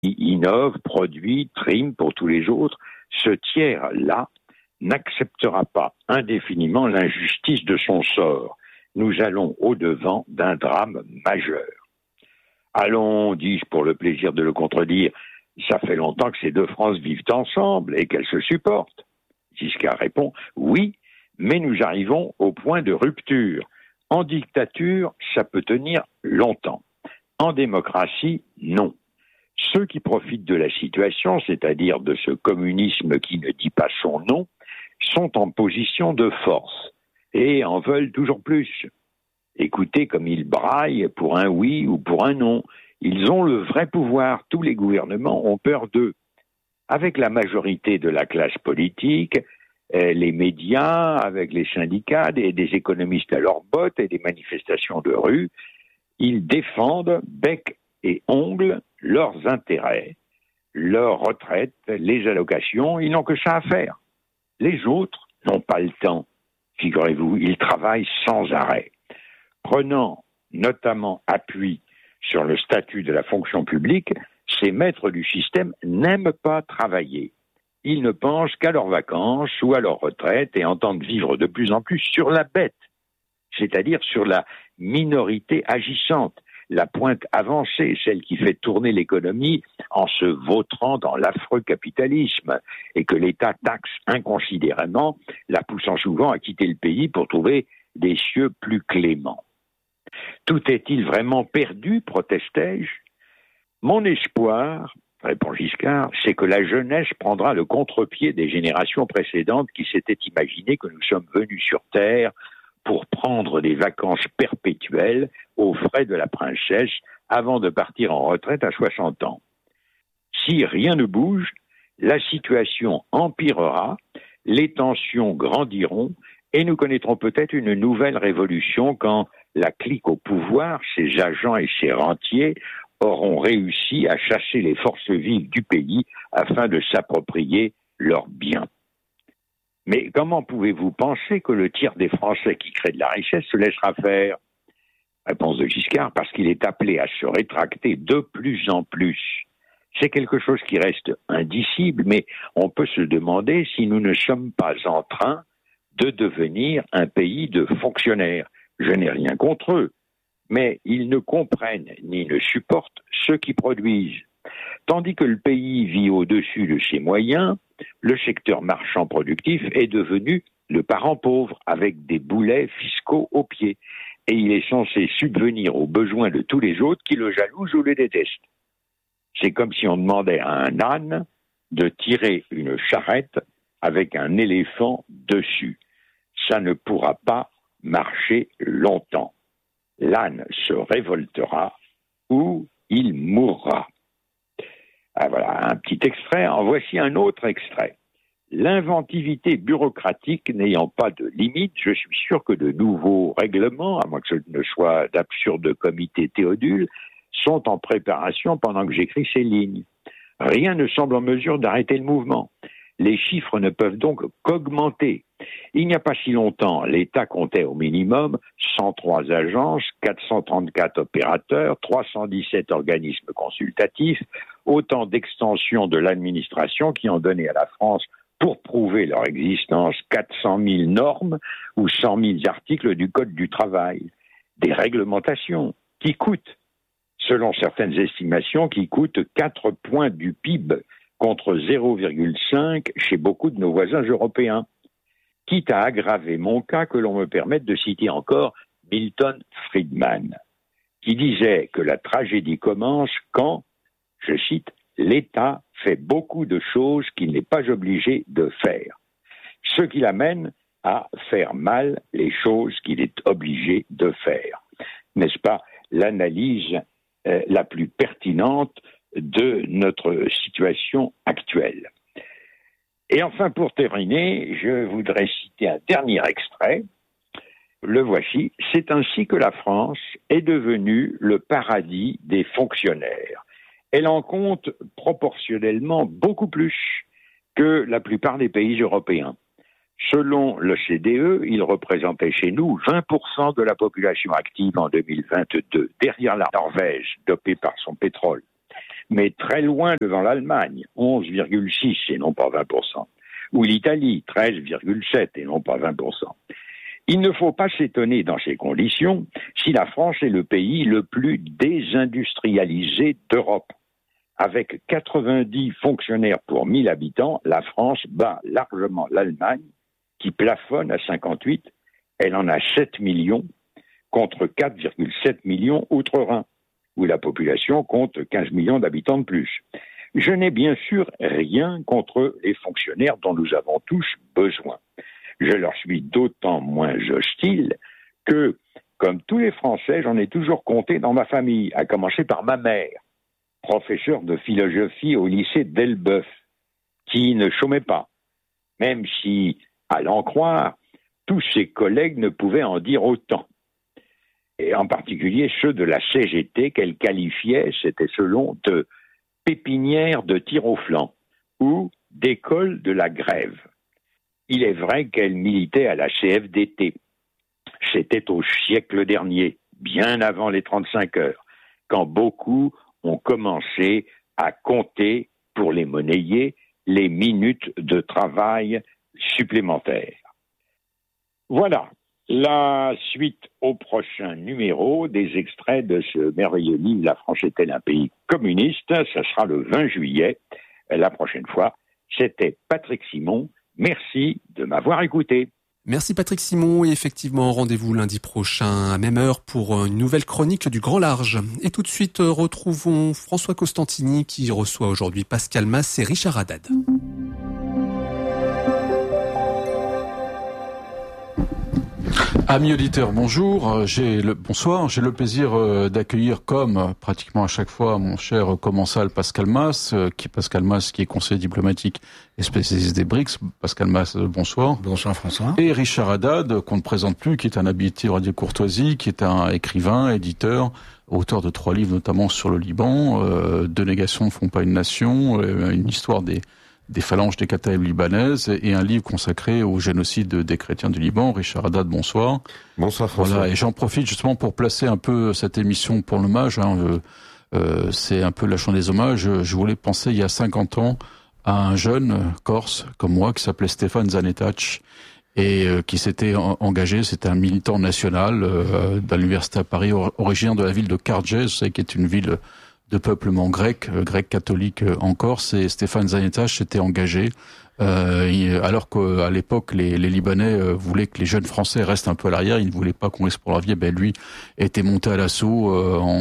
innove, produit, trime pour tous les autres, ce tiers-là n'acceptera pas indéfiniment l'injustice de son sort. Nous allons au-devant d'un drame majeur. Allons, dis-je pour le plaisir de le contredire, ça fait longtemps que ces deux France vivent ensemble et qu'elles se supportent. Giscard répond, oui, mais nous arrivons au point de rupture. En dictature, ça peut tenir longtemps. En démocratie, non. Ceux qui profitent de la situation, c'est-à-dire de ce communisme qui ne dit pas son nom, sont en position de force et en veulent toujours plus. Écoutez comme ils braillent pour un oui ou pour un non. Ils ont le vrai pouvoir. Tous les gouvernements ont peur d'eux. Avec la majorité de la classe politique, les médias, avec les syndicats, des économistes à leurs bottes et des manifestations de rue, ils défendent bec et ongles leurs intérêts, leurs retraites, les allocations. Ils n'ont que ça à faire. Les autres n'ont pas le temps. Figurez-vous, ils travaillent sans arrêt. Prenant notamment appui sur le statut de la fonction publique, ces maîtres du système n'aiment pas travailler. Ils ne pensent qu'à leurs vacances ou à leur retraite et entendent vivre de plus en plus sur la bête, c'est-à-dire sur la minorité agissante, la pointe avancée, celle qui fait tourner l'économie en se vautrant dans l'affreux capitalisme et que l'État taxe inconsidérément, la poussant souvent à quitter le pays pour trouver des cieux plus cléments. Tout est-il vraiment perdu, protestai-je ? Mon espoir, répond Giscard, c'est que la jeunesse prendra le contre-pied des générations précédentes qui s'étaient imaginé que nous sommes venus sur Terre pour prendre des vacances perpétuelles aux frais de la princesse avant de partir en retraite à 60 ans. Si rien ne bouge, la situation empirera, les tensions grandiront et nous connaîtrons peut-être une nouvelle révolution quand la clique au pouvoir, ses agents et ses rentiers auront réussi à chasser les forces vives du pays afin de s'approprier leurs biens. Mais comment pouvez-vous penser que le tiers des Français qui créent de la richesse se laissera faire ? Réponse de Giscard, parce qu'il est appelé à se rétracter de plus en plus. C'est quelque chose qui reste indicible, mais on peut se demander si nous ne sommes pas en train de devenir un pays de fonctionnaires. Je n'ai rien contre eux, mais ils ne comprennent ni ne supportent ceux qui produisent. Tandis que le pays vit au-dessus de ses moyens, le secteur marchand productif est devenu le parent pauvre avec des boulets fiscaux aux pieds. Et il est censé subvenir aux besoins de tous les autres qui le jalousent ou le détestent. C'est comme si on demandait à un âne de tirer une charrette avec un éléphant dessus. Ça ne pourra pas marcher longtemps. L'âne se révoltera ou il mourra. Ah, voilà un petit extrait. En voici un autre extrait. L'inventivité bureaucratique n'ayant pas de limite, je suis sûr que de nouveaux règlements, à moins que ce ne soit d'absurdes comités Théodule, sont en préparation pendant que j'écris ces lignes. Rien ne semble en mesure d'arrêter le mouvement. Les chiffres ne peuvent donc qu'augmenter. Il n'y a pas si longtemps, l'État comptait au minimum 103 agences, 434 opérateurs, 317 organismes consultatifs, autant d'extensions de l'administration qui ont donné à la France, pour prouver leur existence, 400 000 normes ou 100 000 articles du Code du travail. Des réglementations qui coûtent, selon certaines estimations, qui coûtent 4 points du PIB contre 0,5 chez beaucoup de nos voisins européens. Quitte à aggraver mon cas, que l'on me permette de citer encore Milton Friedman, qui disait que la tragédie commence quand, je cite, l'État fait beaucoup de choses qu'il n'est pas obligé de faire, ce qui l'amène à faire mal les choses qu'il est obligé de faire. N'est-ce pas l'analyse la plus pertinente de notre situation actuelle? Et enfin, pour terminer, je voudrais citer un dernier extrait. Le voici. C'est ainsi que la France est devenue le paradis des fonctionnaires. Elle en compte proportionnellement beaucoup plus que la plupart des pays européens. Selon l'OCDE, il représentait chez nous 20% de la population active en 2022, derrière la Norvège, dopée par son pétrole. mais très loin devant l'Allemagne, 11,6 et non pas 20%, ou l'Italie, 13,7 et non pas 20%. Il ne faut pas s'étonner dans ces conditions si la France est le pays le plus désindustrialisé d'Europe. Avec 90 fonctionnaires pour 1000 habitants, la France bat largement l'Allemagne, qui plafonne à 58. Elle en a 7 millions, contre 4,7 millions outre-Rhin, où la population compte 15 millions d'habitants de plus. Je n'ai bien sûr rien contre les fonctionnaires dont nous avons tous besoin. Je leur suis d'autant moins hostile que, comme tous les Français, j'en ai toujours compté dans ma famille, à commencer par ma mère, professeure de philosophie au lycée d'Elbeuf, qui ne chômait pas, même si, à l'en croire, tous ses collègues ne pouvaient en dire autant. Et en particulier ceux de la CGT qu'elle qualifiait, c'était selon, de pépinière de tir au flanc ou d'école de la grève. Il est vrai qu'elle militait à la CFDT. C'était au siècle dernier, bien avant les 35 heures, quand beaucoup ont commencé à compter, pour les monnayer, les minutes de travail supplémentaires. Voilà, la suite au prochain numéro des extraits de ce merveilleux livre « La France est-elle un pays communiste ?» Ce sera le 20 juillet, la prochaine fois. C'était Patrick Simon. Merci de m'avoir écouté. Merci Patrick Simon, et effectivement rendez-vous lundi prochain à même heure pour une nouvelle chronique du Grand Large. Et tout de suite retrouvons François Costantini qui reçoit aujourd'hui Pascal Mas et Richard Haddad. Amis auditeurs, bonjour. Bonsoir. J'ai le plaisir d'accueillir, comme pratiquement à chaque fois, mon cher commensal Pascal Mas, qui est conseiller diplomatique et spécialiste des BRICS. Pascal Mas, bonsoir. Bonsoir François. Et Richard Haddad, qu'on ne présente plus, qui est un habitué de Radio Courtoisie, qui est un écrivain, éditeur, auteur de 3 livres, notamment sur le Liban, Deux négations ne font pas une nation, une histoire des phalanges des Kataïbes libanaises, et un livre consacré au génocide des chrétiens du Liban. Richard Haddad, bonsoir. Bonsoir François. Voilà, et j'en profite justement pour placer un peu cette émission pour l'hommage. C'est un peu la chant des hommages. Je voulais penser il y a 50 ans à un jeune Corse comme moi qui s'appelait Stéphane Zanetach et qui s'était engagé. C'était un militant national de l'université à Paris, originaire de la ville de Cargès, qui est une ville de peuplement grec catholique en Corse, et Stéphane Zanetach s'était engagé, alors qu'à l'époque les Libanais voulaient que les jeunes Français restent un peu à l'arrière, ils ne voulaient pas qu'on risque pour leur vie. Lui était monté à l'assaut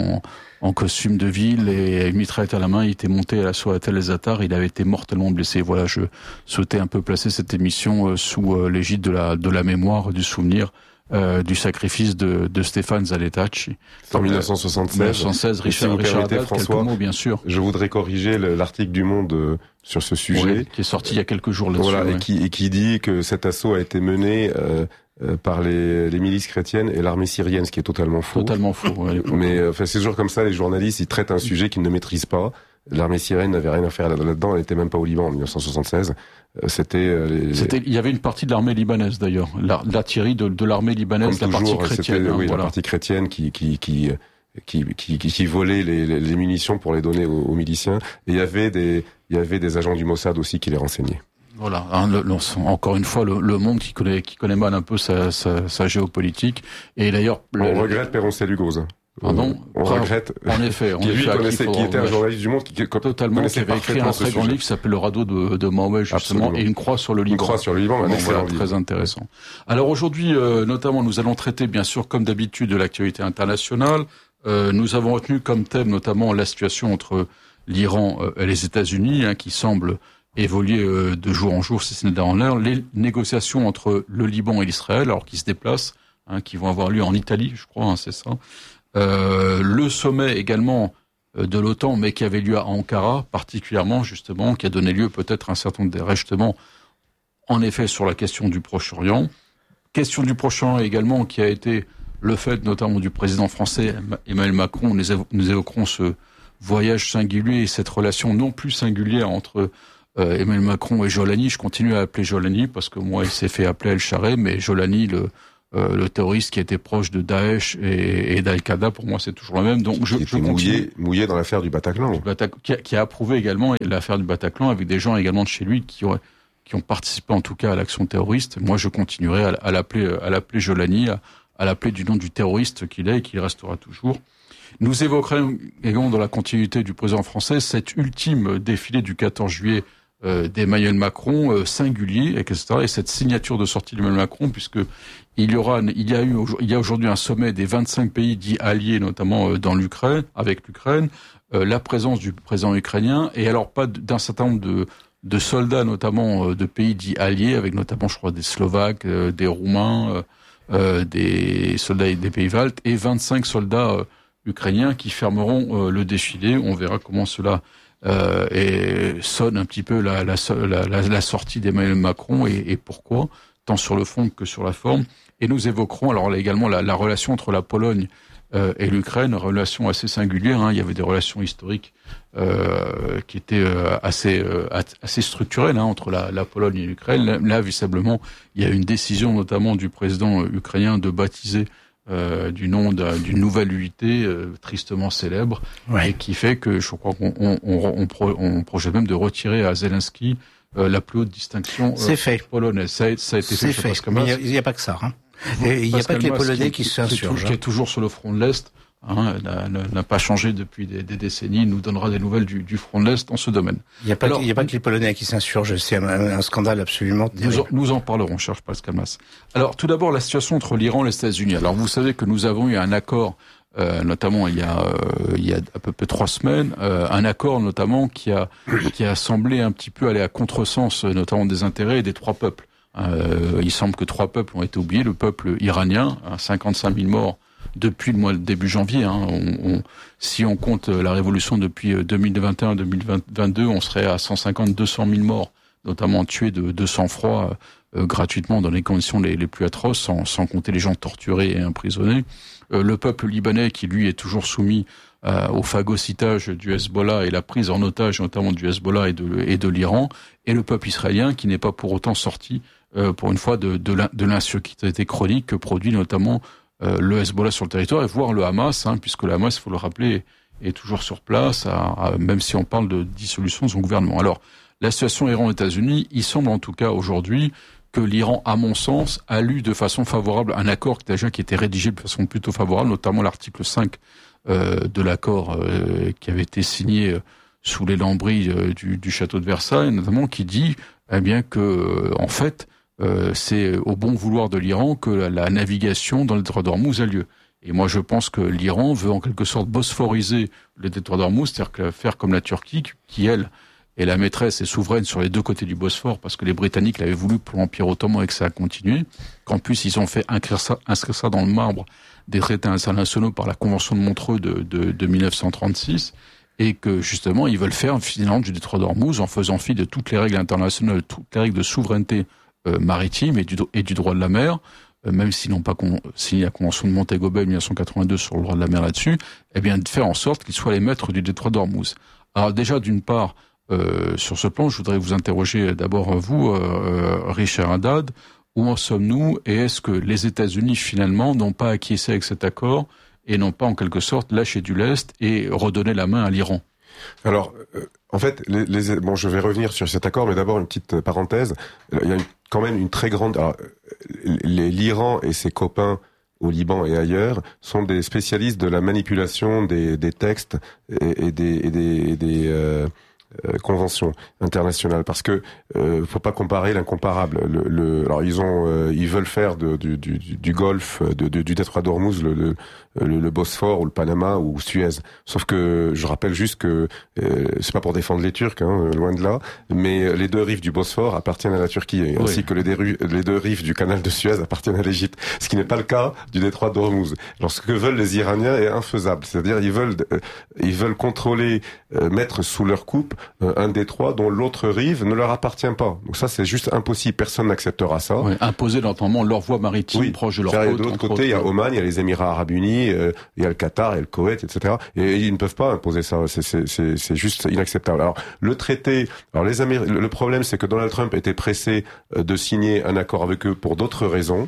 en costume de ville et une mitraillette à la main, il était monté à l'assaut à Tel el-Zatar, il avait été mortellement blessé. Voilà, je souhaitais un peu placer cette émission sous l'égide de la mémoire, du souvenir du sacrifice de Stéphane Zanetach. En 1976, Richard Haddad, François, quelques mots bien sûr. Je voudrais corriger l'article du Monde sur ce sujet. Oui, qui est sorti il y a quelques jours là-dessus. Voilà, et qui dit que cet assaut a été mené par les milices chrétiennes et l'armée syrienne, ce qui est totalement faux. Totalement faux. Mais c'est toujours comme ça, les journalistes, ils traitent un sujet qu'ils ne maîtrisent pas. L'armée syrienne n'avait rien à faire là-dedans, elle n'était même pas au Liban en 1976. Il y avait une partie de l'armée libanaise d'ailleurs, l'artillerie de l'armée libanaise, comme la toujours, partie chrétienne. La partie chrétienne qui volait les munitions pour les donner aux miliciens. Et il y avait des agents du Mossad aussi qui les renseignaient. Voilà, encore une fois, le monde qui connaît mal un peu sa géopolitique. Et d'ailleurs, on regrette Péron-Selugose. Pardon. On regrette. En effet, qui était un journaliste du Monde qui avait écrit un très grand livre qui s'appelle Le radeau de Mahomet, justement. Absolument. Et une croix sur le Liban. Une croix sur le Liban, voilà, très intéressant. Alors aujourd'hui, notamment, nous allons traiter, bien sûr, comme d'habitude, de l'actualité internationale. Nous avons retenu comme thème, notamment, la situation entre l'Iran et les États-Unis, qui semble évoluer de jour en jour, si ce n'est en l'heure. Les négociations entre le Liban et l'Israël, alors qui se déplacent, qui vont avoir lieu en Italie, je crois, c'est ça. Le sommet également de l'OTAN, mais qui avait lieu à Ankara, particulièrement justement, qui a donné lieu peut-être à un certain nombre d'ajustements, en effet, sur la question du Proche-Orient. Question du Proche-Orient également, qui a été le fait notamment du président français Emmanuel Macron. Nous évoquerons ce voyage singulier et cette relation non plus singulière entre Emmanuel Macron et Jolani. Je continue à appeler Jolani parce que moi, il s'est fait appeler El Charret, mais Jolani, le terroriste qui était proche de Daesh et d'Al-Qaïda, pour moi, c'est toujours le même. Donc, je mouillé dans l'affaire du Bataclan. Qui a approuvé également l'affaire du Bataclan avec des gens également de chez lui qui ont participé en tout cas à l'action terroriste. Moi, je continuerai à l'appeler Jolani, à l'appeler du nom du terroriste qu'il est et qu'il restera toujours. Nous évoquerons également dans la continuité du président français cet ultime défilé du 14 juillet d'Emmanuel Macron, singulier, etc. Et cette signature de sortie d'Emmanuel Macron, puisque il y a aujourd'hui un sommet des 25 pays dits alliés, notamment dans l'Ukraine, avec l'Ukraine, la présence du président ukrainien, et alors pas d'un certain nombre de soldats, notamment de pays dits alliés, avec notamment, je crois, des Slovaques, des Roumains, des soldats des pays baltes, et 25 soldats ukrainiens qui fermeront le défilé. On verra comment cela sonne un petit peu la sortie d'Emmanuel Macron et pourquoi, tant sur le fond que sur la forme. Et nous évoquerons alors là également la relation entre la Pologne et l'Ukraine, relation assez singulière. Il y avait des relations historiques qui étaient assez structurelles entre la Pologne et l'Ukraine. Là, visiblement, il y a une décision notamment du président ukrainien de baptiser du nom d'une nouvelle unité tristement célèbre, et qui fait que je crois qu'on projette même de retirer à Zelensky la plus haute distinction polonaise. Ça a été fait. Mais il n'y a pas que ça. Et il n'y a pas que les Polonais qui s'insurgent. Qui est toujours sur le front de l'Est. N'a pas changé depuis des décennies. Il nous donnera des nouvelles du front de l'Est dans ce domaine. Il n'y a pas que les Polonais qui s'insurgent. C'est un scandale absolument terrible. Nous en parlerons, cher Pascal Mas. Alors, tout d'abord, la situation entre l'Iran et les États-Unis. Alors, vous savez que nous avons eu un accord, notamment il y a à peu près 3 semaines, un accord notamment qui a semblé un petit peu aller à contresens, notamment des intérêts des 3 peuples. Il semble que 3 peuples ont été oubliés. Le peuple iranien, 55 000 morts depuis le début janvier. Si on compte la révolution depuis 2021-2022, on serait à 150-200 000 morts, notamment tués de sang-froid gratuitement dans les conditions les plus atroces, sans compter les gens torturés et emprisonnés. Le peuple libanais qui, lui, est toujours soumis au phagocytage du Hezbollah et la prise en otage notamment du Hezbollah et de l'Iran, et le peuple israélien qui n'est pas pour autant sorti, pour une fois, de l'insécurité chronique que produit notamment le Hezbollah sur le territoire, et voire le Hamas, puisque le Hamas, il faut le rappeler, est toujours sur place, même si on parle de dissolution de son gouvernement. Alors, la situation Iran-États-Unis, il semble en tout cas aujourd'hui que l'Iran, à mon sens, a lu de façon favorable un accord qui était rédigé de façon plutôt favorable, notamment l'article 5 de l'accord qui avait été signé sous les lambris du château de Versailles, notamment, qui dit bien que en fait c'est au bon vouloir de l'Iran que la navigation dans le détroit d'Ormuz a lieu. Et moi, je pense que l'Iran veut en quelque sorte bosphoriser le détroit d'Ormuz, c'est-à-dire que faire comme la Turquie, qui elle est la maîtresse et souveraine sur les 2 côtés du Bosphore, parce que les Britanniques l'avaient voulu pour l'Empire ottoman et que ça a continué, qu'en plus ils ont fait inscrire ça dans le marbre des traités internationaux par la Convention de Montreux de 1936, et que justement ils veulent faire finalement du détroit d'Ormuz en faisant fi de toutes les règles internationales, toutes les règles de souveraineté maritime et du droit de la mer, même s'ils n'ont pas signé la Convention de Montego Bay 1982 sur le droit de la mer là-dessus, de faire en sorte qu'ils soient les maîtres du détroit d'Ormuz. Alors déjà, d'une part, sur ce plan, je voudrais vous interroger d'abord vous, Richard Haddad, où en sommes-nous, et est-ce que les États-Unis finalement n'ont pas acquiescé avec cet accord et n'ont pas en quelque sorte lâché du lest et redonné la main à l'Iran? Alors, en fait, je vais revenir sur cet accord, mais d'abord une petite parenthèse. Il y a quand même une très grande... l'Iran et ses copains au Liban et ailleurs sont des spécialistes de la manipulation des textes et des conventions internationales, parce que faut pas comparer l'incomparable. Alors ils veulent faire du Golfe, du détroit d'Ormuz, le Bosphore ou le Panama ou Suez. Sauf que je rappelle juste que c'est pas pour défendre les Turcs, loin de là, mais les 2 rives du Bosphore appartiennent à la Turquie, ainsi que les 2 rives du canal de Suez appartiennent à l'Égypte. Ce qui n'est pas le cas du détroit d'Ormuz. Alors ce que veulent les Iraniens est infaisable. C'est-à-dire ils veulent contrôler, mettre sous leur coupe un détroit dont l'autre rive ne leur appartient pas. Donc ça, c'est juste impossible. Personne n'acceptera ça. Imposer notamment leur voie maritime proche de leur côte. De l'autre côté, il y a Oman, il y a les Émirats Arabes Unis, il y a le Qatar, il y a le Koweït, etc. Et ils ne peuvent pas imposer ça. C'est juste inacceptable. Alors le traité, le problème, c'est que Donald Trump était pressé de signer un accord avec eux pour d'autres raisons.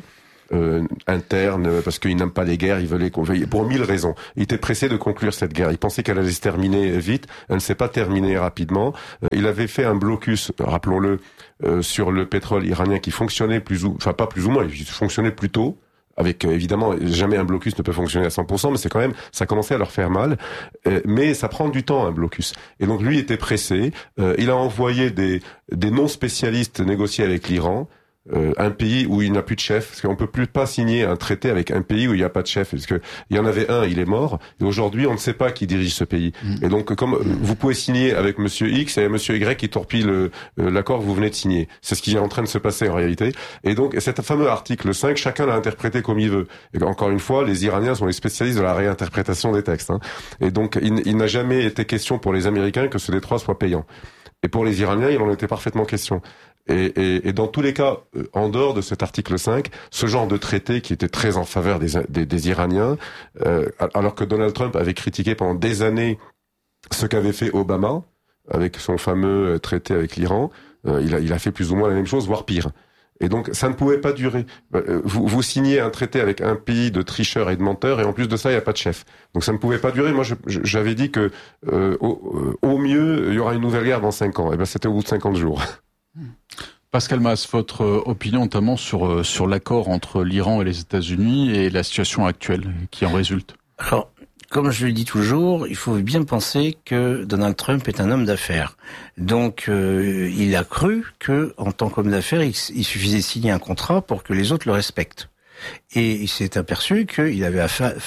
interne, parce qu'il n'aime pas les guerres, il veut pour 1000 raisons. Il était pressé de conclure cette guerre. Il pensait qu'elle allait se terminer vite. Elle ne s'est pas terminée rapidement. Il avait fait un blocus, rappelons-le, sur le pétrole iranien qui fonctionnait pas plus ou moins, il fonctionnait plutôt. Avec évidemment, jamais un blocus ne peut fonctionner à 100%, mais c'est quand même, ça commençait à leur faire mal. Mais ça prend du temps un blocus. Et donc lui était pressé. Il a envoyé des non-spécialistes négocier avec l'Iran. Un pays où il n'a plus de chef, parce qu'on peut plus pas signer un traité avec un pays où il n'y a pas de chef, parce que il y en avait un, il est mort, et aujourd'hui on ne sait pas qui dirige ce pays. Et donc comme vous pouvez signer avec Monsieur X et Monsieur Y qui torpille l'accord que vous venez de signer, c'est ce qui est en train de se passer en réalité. Et donc cet fameux article 5, chacun l'a interprété comme il veut. Et encore une fois, les Iraniens sont les spécialistes de la réinterprétation des textes. Et donc il n'a jamais été question pour les Américains que ce détroit soit payant. Et pour les Iraniens, il en était parfaitement question. Et dans tous les cas, en dehors de cet article 5, ce genre de traité qui était très en faveur des Iraniens, alors que Donald Trump avait critiqué pendant des années ce qu'avait fait Obama avec son fameux traité avec l'Iran, il a fait plus ou moins la même chose, voire pire. Et donc ça ne pouvait pas durer. Vous signez un traité avec un pays de tricheurs et de menteurs, et en plus de ça, il n'y a pas de chef. Donc ça ne pouvait pas durer. Moi, j'avais dit que au mieux, il y aura une nouvelle guerre dans 5 ans. Et ben c'était au bout de 50 jours. Pascal Mas, votre opinion notamment sur l'accord entre l'Iran et les États-Unis et la situation actuelle qui en résulte. Alors, comme je le dis toujours, il faut bien penser que Donald Trump est un homme d'affaires. Donc, il a cru que, en tant qu'homme d'affaires, il suffisait de signer un contrat pour que les autres le respectent. Et il s'est aperçu qu'il avait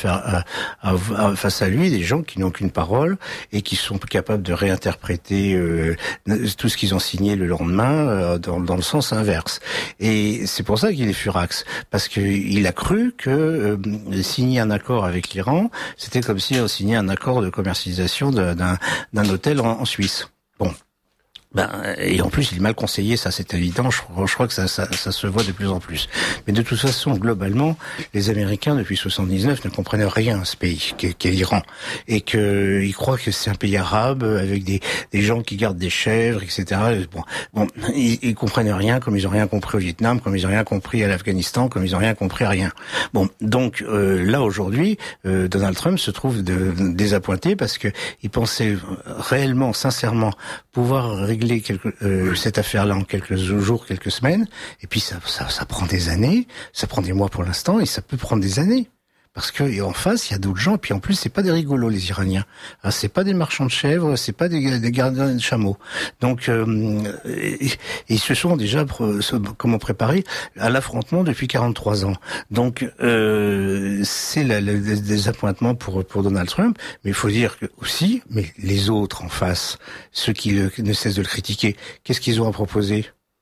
face à lui des gens qui n'ont qu'une parole et qui sont capables de réinterpréter tout ce qu'ils ont signé le lendemain dans le sens inverse. Et c'est pour ça qu'il est furax, parce qu'il a cru que signer un accord avec l'Iran, c'était comme si on signait un accord de commercialisation d'un hôtel en Suisse. Bon. Et en plus, il est mal conseillé, ça c'est évident, je crois que ça se voit de plus en plus. Mais de toute façon, globalement, les Américains, depuis 79, ne comprennent rien à ce pays, qu'est l'Iran. Et qu'ils croient que c'est un pays arabe, avec des gens qui gardent des chèvres, etc. Bon, ils comprennent rien, comme ils ont rien compris au Vietnam, comme ils ont rien compris à l'Afghanistan, comme ils ont rien compris à rien. Bon, donc là, aujourd'hui, Donald Trump se trouve désappointé parce que il pensait réellement, sincèrement, pouvoir régler cette affaire-là en quelques jours, quelques semaines, et puis ça prend des années, ça prend des mois pour l'instant, et ça peut prendre des années. Parce que en face, il y a d'autres gens, et puis en plus, c'est pas des rigolos, les Iraniens. C'est pas des marchands de chèvres, c'est pas des gardiens de chameaux. Donc, ils se sont déjà préparé à l'affrontement depuis 43 ans. Donc, c'est le désappointement pour Donald Trump, mais il faut dire que aussi, mais les autres en face, ceux qui ne cessent de le critiquer, qu'est-ce qu'ils ont à proposer ?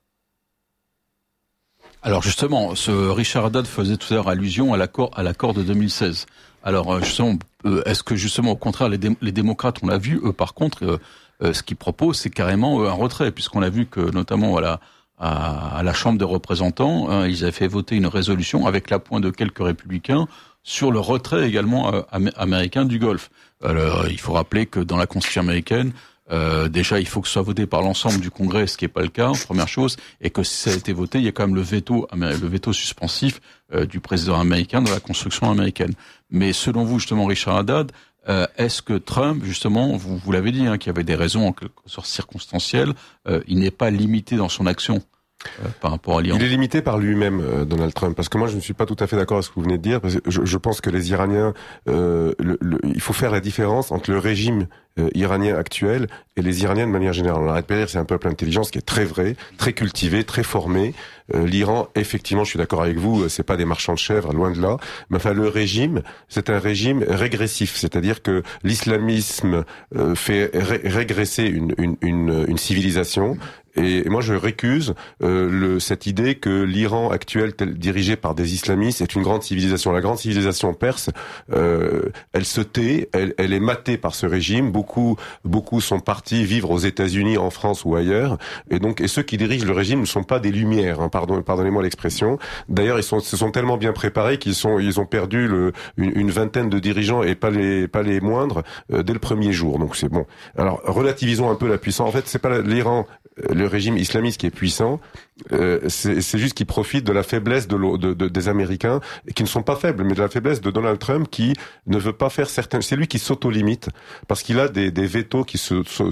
Alors justement, ce Richard Haddad faisait tout à l'heure allusion à l'accord de 2016. Alors justement, est-ce que justement au contraire les démocrates, on l'a vu, eux par contre, ce qu'ils proposent, c'est carrément un retrait, puisqu'on a vu que notamment à la Chambre des représentants, ils avaient fait voter une résolution avec l'appoint de quelques républicains sur le retrait également américain du Golfe. Alors, il faut rappeler que dans la Constitution américaine, déjà, il faut que ce soit voté par l'ensemble du Congrès, ce qui n'est pas le cas, première chose, et que si ça a été voté, il y a quand même le veto suspensif du président américain dans la construction américaine. Mais selon vous, justement, Richard Haddad, est-ce que Trump, justement, vous l'avez dit, qu'il y avait des raisons en quelque sorte circonstancielles, il n'est pas limité dans son action par rapport à l'Iran? Il est limité par lui-même, Donald Trump, parce que moi je ne suis pas tout à fait d'accord avec ce que vous venez de dire, parce que je pense que les Iraniens, il faut faire la différence entre le régime iranien actuel et les Iraniens de manière générale. On arrête pas de dire, c'est un peuple intelligent, ce qui est très vrai, très cultivé, très formé. L'Iran, effectivement, je suis d'accord avec vous, c'est pas des marchands de chèvres, loin de là. Mais enfin, le régime, c'est un régime régressif, c'est-à-dire que l'islamisme fait régresser une civilisation. Et moi, je récuse cette idée que l'Iran actuel, dirigé par des islamistes, est une grande civilisation. La grande civilisation perse, elle se tait, elle est matée par ce régime. Beaucoup sont partis vivre aux États-Unis, en France ou ailleurs. Et ceux qui dirigent le régime ne sont pas des lumières. Pardonnez-moi l'expression. D'ailleurs, ils se sont tellement bien préparés ils ont perdu une vingtaine de dirigeants et pas les moindres dès le premier jour. Donc c'est bon. Alors relativisons un peu la puissance. En fait, c'est pas l'Iran. le régime islamiste qui est puissant, c'est juste qu'il profite de la faiblesse des Américains, qui ne sont pas faibles, mais de la faiblesse de Donald Trump, qui ne veut pas faire certaines... C'est lui qui s'auto-limite, parce qu'il a des vétos qui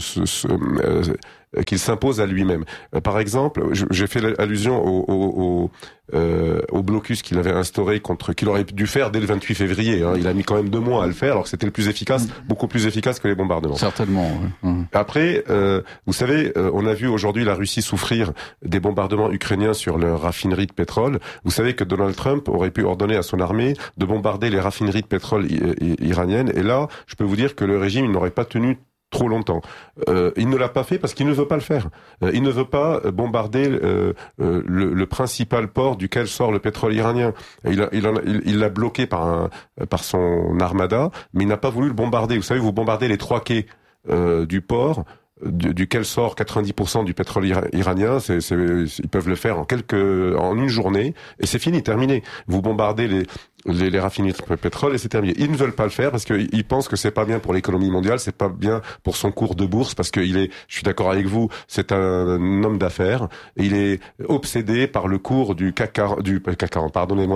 qu'il s'impose à lui-même. Par exemple, j'ai fait allusion au blocus qu'il avait instauré qu'il aurait dû faire dès le 28 février. Hein. Il a mis quand même 2 mois à le faire, alors que c'était le plus efficace, beaucoup plus efficace que les bombardements. Certainement. Oui. Après, vous savez, on a vu aujourd'hui la Russie souffrir des bombardements ukrainiens sur leurs raffineries de pétrole. Vous savez que Donald Trump aurait pu ordonner à son armée de bombarder les raffineries de pétrole iraniennes. Et là, je peux vous dire que le régime n'aurait pas tenu trop longtemps. Il ne l'a pas fait parce qu'il ne veut pas le faire. Il ne veut pas bombarder le principal port duquel sort le pétrole iranien. Il l'a bloqué par son armada, mais il n'a pas voulu le bombarder. Vous savez, vous bombardez les 3 quais du port duquel sort 90% du pétrole iranien, ils peuvent le faire en une journée, et c'est fini, terminé. Vous bombardez les raffineries de pétrole et c'est terminé. Ils ne veulent pas le faire parce qu'ils pensent que c'est pas bien pour l'économie mondiale, c'est pas bien pour son cours de bourse, parce je suis d'accord avec vous, c'est un homme d'affaires, et il est obsédé par le cours du CAC 40, pardonnez-moi,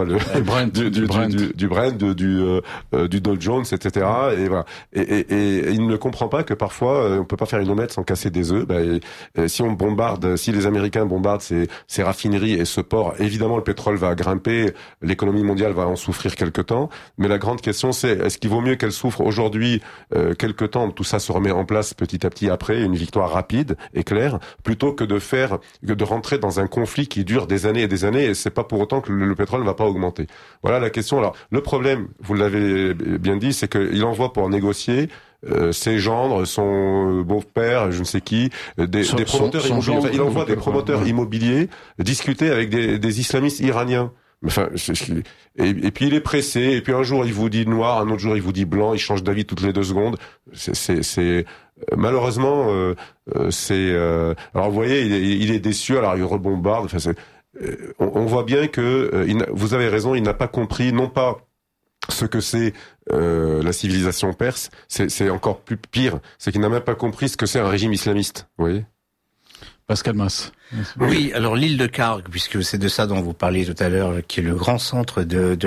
du Brent, du Dow Jones, etc. Et voilà. Et il ne comprend pas que parfois on peut pas faire une omelette sans casser des œufs. Si les Américains bombardent ces raffineries et ce port, évidemment le pétrole va grimper, l'économie mondiale va en souffrir quelque temps, mais la grande question c'est, est-ce qu'il vaut mieux qu'elle souffre aujourd'hui quelque temps, tout ça se remet en place petit à petit après, une victoire rapide et claire, plutôt que de rentrer dans un conflit qui dure des années et des années, et c'est pas pour autant que le pétrole ne va pas augmenter. Voilà la question. Alors, le problème, vous l'avez bien dit, c'est qu'il envoie pour négocier ses gendres, son beau-père, je ne sais qui, des promoteurs immobiliers. Il envoie des promoteurs immobiliers discuter avec des islamistes iraniens. Enfin, et puis il est pressé, et puis un jour il vous dit noir, un autre jour il vous dit blanc, il change d'avis toutes les 2 secondes. Malheureusement, alors vous voyez, il est déçu, alors il rebombarde. Enfin, on voit bien que vous avez raison, il n'a pas compris, non pas ce que c'est la civilisation perse, c'est encore plus pire, c'est qu'il n'a même pas compris ce que c'est un régime islamiste. Vous voyez ? Pascal Mas. Oui, alors l'île de Karg, puisque c'est de ça dont vous parliez tout à l'heure, qui est le grand centre de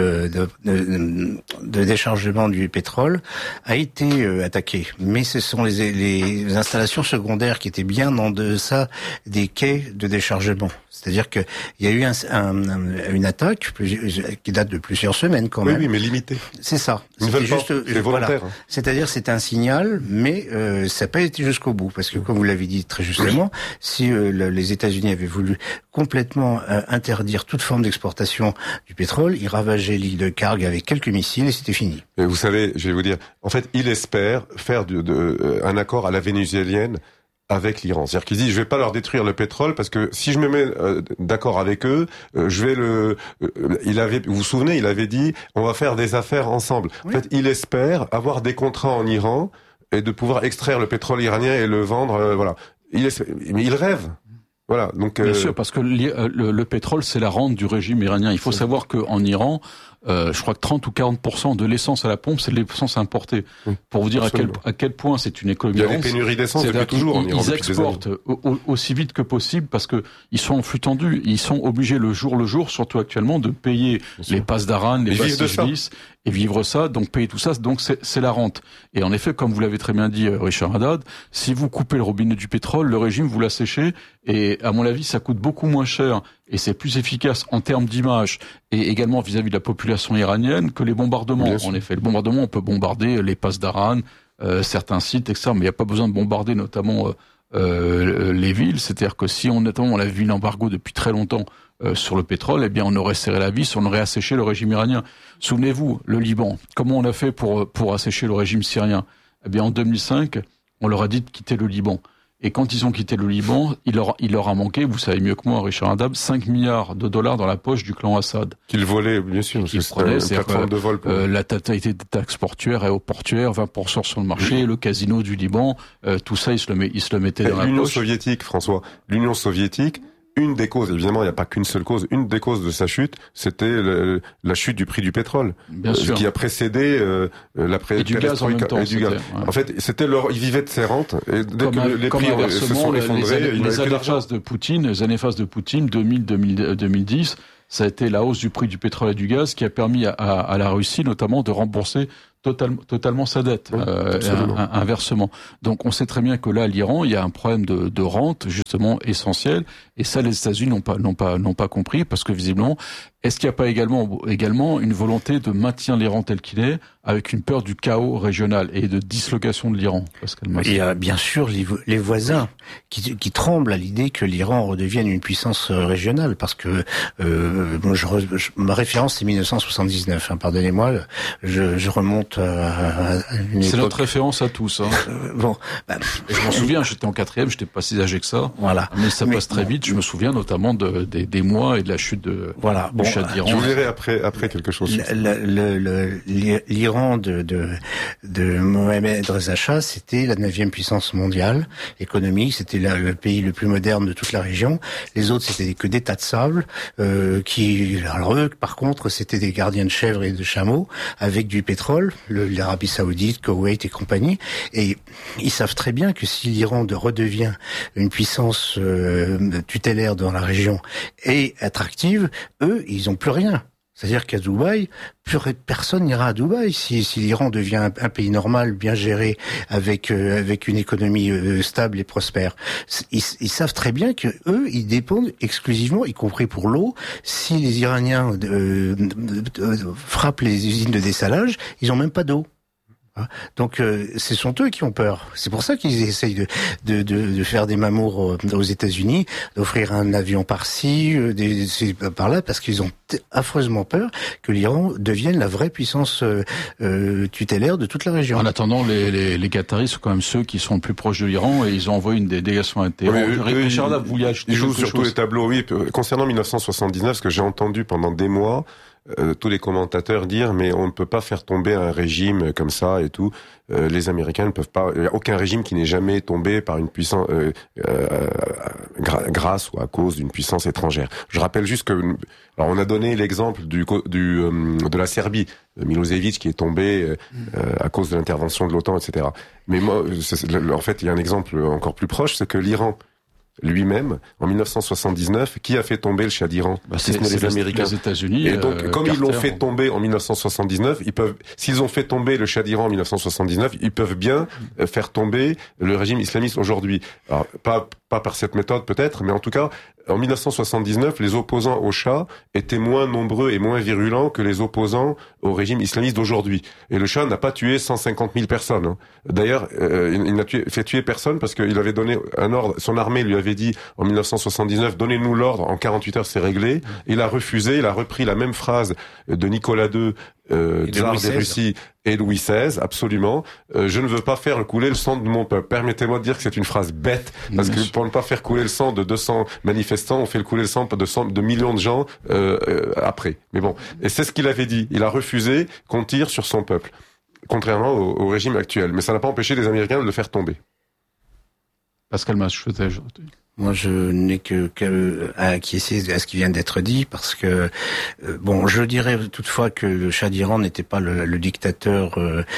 déchargement du pétrole, a été attaqué. Mais ce sont les installations secondaires qui étaient bien en deçà des quais de déchargement. C'est-à-dire que il y a eu une attaque qui date de plusieurs semaines quand même. Oui, mais limitée. C'est ça. C'est volontaire. Voilà. C'est-à-dire c'est un signal, mais ça n'a pas été jusqu'au bout, parce que comme vous l'avez dit très justement, si les États-Unis avaient voulu complètement interdire toute forme d'exportation du pétrole, ils ravageaient l'île de Karg avec quelques missiles et c'était fini. Et vous savez, je vais vous dire, en fait, il espère faire un accord à la vénézuélienne avec l'Iran. C'est-à-dire qu'il dit, je vais pas leur détruire le pétrole parce que si je me mets d'accord avec eux, je vais vous vous souvenez, il avait dit, on va faire des affaires ensemble. Oui. En fait, il espère avoir des contrats en Iran et de pouvoir extraire le pétrole iranien et le vendre, voilà. Mais il rêve. Voilà, donc bien sûr, parce que le pétrole, c'est la rente du régime iranien. Il faut savoir qu'en Iran, je crois que 30 ou 40% de l'essence à la pompe, c'est de l'essence importée. Oui, pour vous dire à quel point c'est une économie. Il y a des pénuries d'essence depuis toujours en Iran. Ils exportent aussi vite que possible parce que ils sont en flux tendu. Ils sont obligés le jour, surtout actuellement, de payer les passes d'Aran, les passes Sijlis, et vivre ça, donc payer tout ça, donc c'est la rente. Et en effet, comme vous l'avez très bien dit, Richard Haddad, si vous coupez le robinet du pétrole, le régime vous l'a séché, et à mon avis, ça coûte beaucoup moins cher, et c'est plus efficace en termes d'image, et également vis-à-vis de la population iranienne, que les bombardements. En effet, le bombardement, on peut bombarder les passes d'Aran, certains sites, etc., mais il n'y a pas besoin de bombarder notamment les villes. C'est-à-dire que si on a vu l'embargo depuis très longtemps sur le pétrole, eh bien on aurait serré la vis, on aurait asséché le régime iranien. Souvenez-vous, le Liban, comment on a fait pour assécher le régime syrien? Eh bien en 2005, on leur a dit de quitter le Liban. Et quand ils ont quitté le Liban, il leur a manqué, vous savez mieux que moi, Richard Haddad, 5 milliards de dollars dans la poche du clan Assad. Qu'ils volaient, bien sûr, parce que c'était une plateforme de vol. La totalité des taxes portuaires et aéroportuaires, 20% sur le marché, le casino du Liban, tout ça, ils se le mettaient dans la poche. L'Union soviétique, François, l'Union soviétique une des causes, évidemment, il n'y a pas qu'une seule cause, une des causes de sa chute, c'était la chute du prix du pétrole, qui a précédé la et du gaz en même temps. Et du gaz. Ouais. En fait, ils vivaient de ces rentes, et dès que les prix se sont effondrés, les années phases de Poutine, 2010, ça a été la hausse du prix du pétrole et du gaz qui a permis à la Russie, notamment, de rembourser totalement sa dette, inversement. Donc on sait très bien que là, l'Iran, il y a un problème de rente justement essentiel, et ça les États-Unis n'ont pas compris, parce que visiblement, est-ce qu'il n'y a pas également une volonté de maintenir l'Iran tel qu'il est, avec une peur du chaos régional et de dislocation de l'Iran? Il y a bien sûr les voisins qui tremblent à l'idée que l'Iran redevienne une puissance régionale, parce que ma référence c'est 1979. Pardonnez-moi, je remonte à une C'est époque... notre référence à tous. Je m'en souviens, j'étais en 4e, j'étais pas si âgé que ça. Voilà. Mais ça passe très vite. Je me souviens notamment des mois et de la chute du Shah d'Iran. Je vous verrai après quelque chose. L'Iran de Mohamed Reza Shah, c'était la 9e puissance mondiale économique. C'était le pays le plus moderne de toute la région. Les autres, c'était que des tas de sable, alors eux, par contre, c'était des gardiens de chèvres et de chameaux avec du pétrole. L'Arabie Saoudite, Koweït et compagnie, et ils savent très bien que si l'Iran redevient une puissance tutélaire dans la région et attractive, eux, ils ont plus rien. C'est-à-dire qu'à Dubaï, personne n'ira à Dubaï si l'Iran devient un pays normal, bien géré, avec une économie stable et prospère. Ils savent très bien que eux, ils dépendent exclusivement, y compris pour l'eau. Si les Iraniens frappent les usines de dessalage, ils ont même pas d'eau. Donc ce sont eux qui ont peur. C'est pour ça qu'ils essayent de faire des mamours aux États-Unis, d'offrir un avion par-ci, par-là, parce qu'ils ont affreusement peur que l'Iran devienne la vraie puissance tutélaire de toute la région. En attendant, les Qataris sont quand même ceux qui sont le plus proches de l'Iran, et ils ont envoyé une délégation à Téhéran. Richard, vous vouliez ajouter quelque chose? Ils jouent sur tous les tableaux, oui. Concernant 1979, ce que j'ai entendu pendant des mois, tous les commentateurs dire mais on ne peut pas faire tomber un régime comme ça et tout. Les Américains ne peuvent pas. Il n'y a aucun régime qui n'est jamais tombé par une puissance grâce ou à cause d'une puissance étrangère. Je rappelle juste que alors on a donné l'exemple de la Serbie, Milosevic qui est tombé à cause de l'intervention de l'OTAN, etc. Mais moi, en fait, il y a un exemple encore plus proche, c'est que l'Iran lui-même, en 1979, qui a fait tomber le Shah d'Iran? C'est les Américains. Les États-Unis. Et donc, comme ils l'ont fait tomber en 1979, s'ils ont fait tomber le Shah d'Iran en 1979, ils peuvent bien faire tomber le régime islamiste aujourd'hui. Alors, pas par cette méthode peut-être, mais en tout cas, en 1979, les opposants au Shah étaient moins nombreux et moins virulents que les opposants au régime islamiste d'aujourd'hui. Et le Shah n'a pas tué 150 000 personnes. Hein. D'ailleurs, il n'a fait tuer personne parce qu'il avait donné un ordre. Son armée lui avait dit en 1979, donnez-nous l'ordre, en 48 heures c'est réglé. Il a refusé, il a repris la même phrase de Nicolas II, tsar des Russies, et Louis XVI, absolument. Je ne veux pas faire couler le sang de mon peuple. Permettez-moi de dire que c'est une phrase bête, parce que pour ne pas faire couler le sang de 200 manifestants, on fait couler le sang de millions de gens après. Mais bon, et c'est ce qu'il avait dit. Il a refusé qu'on tire sur son peuple, contrairement au régime actuel. Mais ça n'a pas empêché les Américains de le faire tomber. Pascal Mas, je souhaitais ajouter. Moi, je n'ai que à acquiescer à ce qui vient d'être dit, parce que je dirais toutefois que le Shah d'Iran n'était pas le dictateur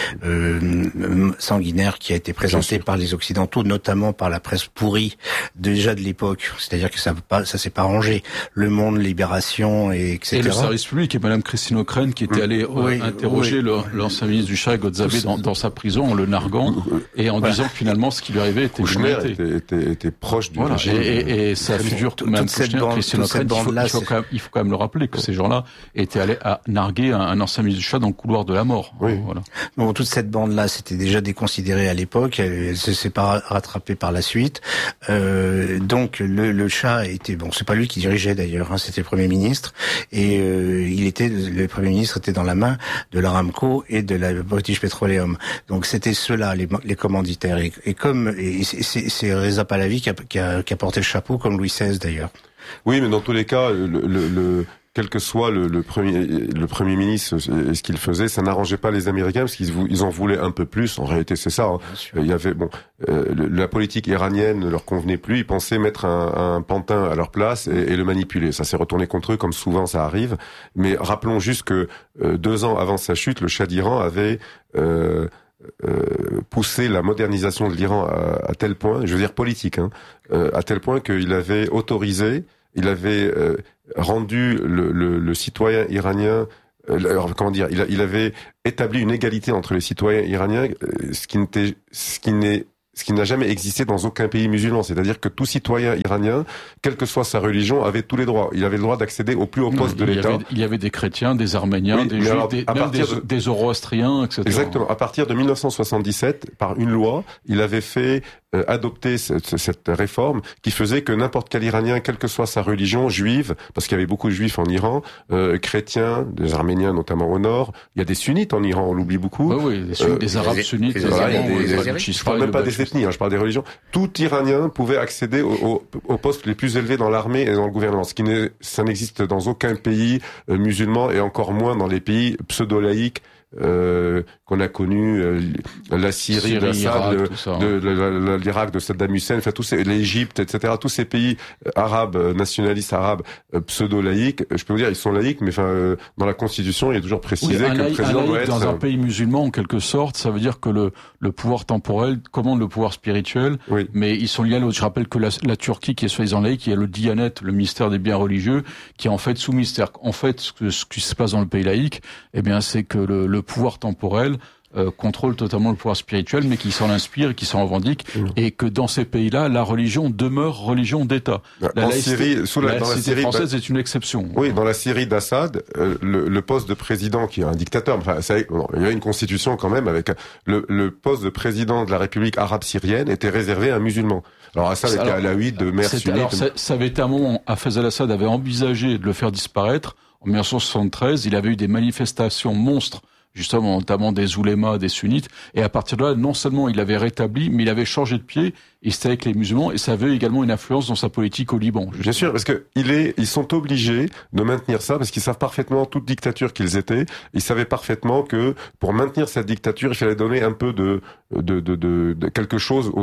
sanguinaire qui a été présenté par les Occidentaux, notamment par la presse pourrie déjà de l'époque. C'est-à-dire que ça s'est pas rangé. Le Monde, Libération, et etc. Et le service public, et Madame Christine Ockrent qui était allée interroger l'ancien ministre du Shah, Godzabe, dans sa prison, en le narguant, et en disant que finalement ce qui lui arrivait était était proche du régime. Et ça figure même Christine Ockrent, il faut quand même le rappeler que ces gens-là étaient allés à narguer un ancien ministre du Shah dans le couloir de la mort. Oui. Voilà. Bon, toute cette bande-là, c'était déjà déconsidéré à l'époque. Elle s'est pas rattrapée par la suite. Donc le Shah était c'est pas lui qui dirigeait d'ailleurs, c'était le Premier ministre, et le Premier ministre était dans la main de l'Aramco et de la British Petroleum. Donc c'était ceux-là les commanditaires. Et c'est Reza Pahlavi qui a porté le chapeau, comme Louis XVI d'ailleurs. Oui, mais dans tous les cas, quel que soit le premier ministre et ce qu'il faisait, ça n'arrangeait pas les Américains parce qu'ils en voulaient un peu plus. En réalité, c'est ça. Il y avait la politique iranienne ne leur convenait plus. Ils pensaient mettre un pantin à leur place et le manipuler. Ça s'est retourné contre eux, comme souvent ça arrive. Mais rappelons juste que 2 ans avant sa chute, le Shah d'Iran avait pousser la modernisation de l'Iran à tel point, je veux dire politique, à tel point qu'il avait autorisé, il avait rendu le citoyen iranien, il avait établi une égalité entre les citoyens iraniens, ce qui n'a jamais existé dans aucun pays musulman. C'est-à-dire que tout citoyen iranien, quelle que soit sa religion, avait tous les droits. Il avait le droit d'accéder au plus haut poste de l'État. Il y avait des chrétiens, des arméniens, des juifs, des zoroastriens, etc. Exactement. À partir de 1977, par une loi, il avait fait adopter cette réforme qui faisait que n'importe quel Iranien, quelle que soit sa religion, juive, parce qu'il y avait beaucoup de juifs en Iran, chrétiens, des Arméniens notamment au nord, il y a des sunnites en Iran, on l'oublie beaucoup. Oui, des Arabes sunnites. Je parle même pas des ethnies, je parle des religions. Tout Iranien pouvait accéder aux postes les plus élevés dans l'armée et dans le gouvernement, ça n'existe dans aucun pays musulman et encore moins dans les pays pseudo-laïques qu'on a connu, la Syrie d'Assad, l'Irak de Saddam Hussein, enfin l'Égypte, etc. Tous ces pays arabes, nationalistes arabes, pseudo-laïques, je peux vous dire, ils sont laïques, mais enfin dans la Constitution, il est toujours précisé que le président doit être dans un pays musulman en quelque sorte. Ça veut dire que le pouvoir temporel commande le pouvoir spirituel, mais ils sont liés à l'autre. Je rappelle que la Turquie, qui est soi-disant laïque, il y a le Diyanet, le ministère des biens religieux, qui est en fait soumis. C'est-à-dire qu'en fait, ce qui se passe dans le pays laïque, eh bien, c'est que le pouvoir temporel contrôle totalement le pouvoir spirituel, mais qui s'en inspire, qui s'en revendique, et que dans ces pays-là, la religion demeure religion d'État. La laïcité française est une exception. Oui, dans la Syrie d'Assad, le poste de président, qui est un dictateur, enfin, il y a une constitution quand même, avec le poste de président de la République arabe syrienne était réservé à un musulman. Alors Assad était à la 8 de mère sunnite. Alors ça avait été un moment, Hafez al-Assad avait envisagé de le faire disparaître. En 1973, il avait eu des manifestations monstres, justement, notamment des oulémas, des sunnites, et à partir de là, non seulement il avait rétabli, mais il avait changé de pied, et c'était avec les musulmans, et ça avait également une influence dans sa politique au Liban. Justement. Bien sûr, parce que ils sont obligés de maintenir ça, parce qu'ils savent parfaitement, toute dictature qu'ils étaient, ils savaient parfaitement que pour maintenir cette dictature, il fallait donner un peu de quelque chose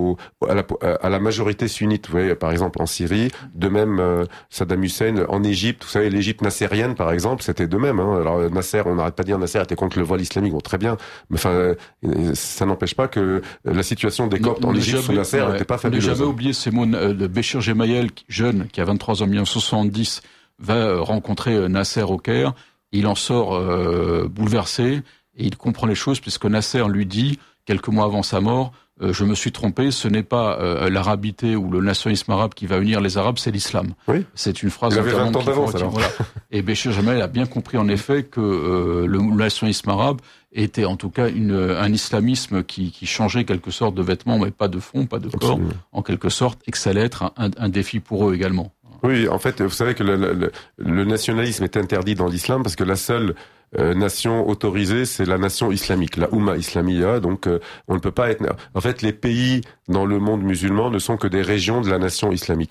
à la majorité sunnite. Vous voyez, par exemple, en Syrie, de même, Saddam Hussein, en Égypte, vous savez, l'Égypte nassérienne, par exemple, c'était de même, Alors, Nasser, on n'arrête pas de dire Nasser était contre le voile islamique, bon, très bien, mais enfin, ça n'empêche pas que la situation des Coptes en Égypte sous Nasser n'était pas fabuleuse. Ne jamais oublier ces mots de Béchir Gemayel, jeune, qui a 23 ans en 1970, va rencontrer Nasser au Caire. Il en sort bouleversé et il comprend les choses puisque Nasser lui dit, quelques mois avant sa mort, je me suis trompé, ce n'est pas l'arabité ou le nationalisme arabe qui va unir les Arabes, c'est l'islam. Oui. C'est une phrase... Il avait 20 ans d'avance, alors. Voilà. Et Béchir Gemayel a bien compris en effet que le nationalisme arabe était en tout cas un islamisme qui changeait quelque sorte de vêtements, mais pas de fond, pas de corps, en quelque sorte, et que ça allait être un défi pour eux également. Oui, en fait, vous savez que le nationalisme est interdit dans l'islam parce que la seule nation autorisée, c'est la nation islamique, la Oumma Islamiyya. Donc, on ne peut pas être... En fait, les pays dans le monde musulman ne sont que des régions de la nation islamique.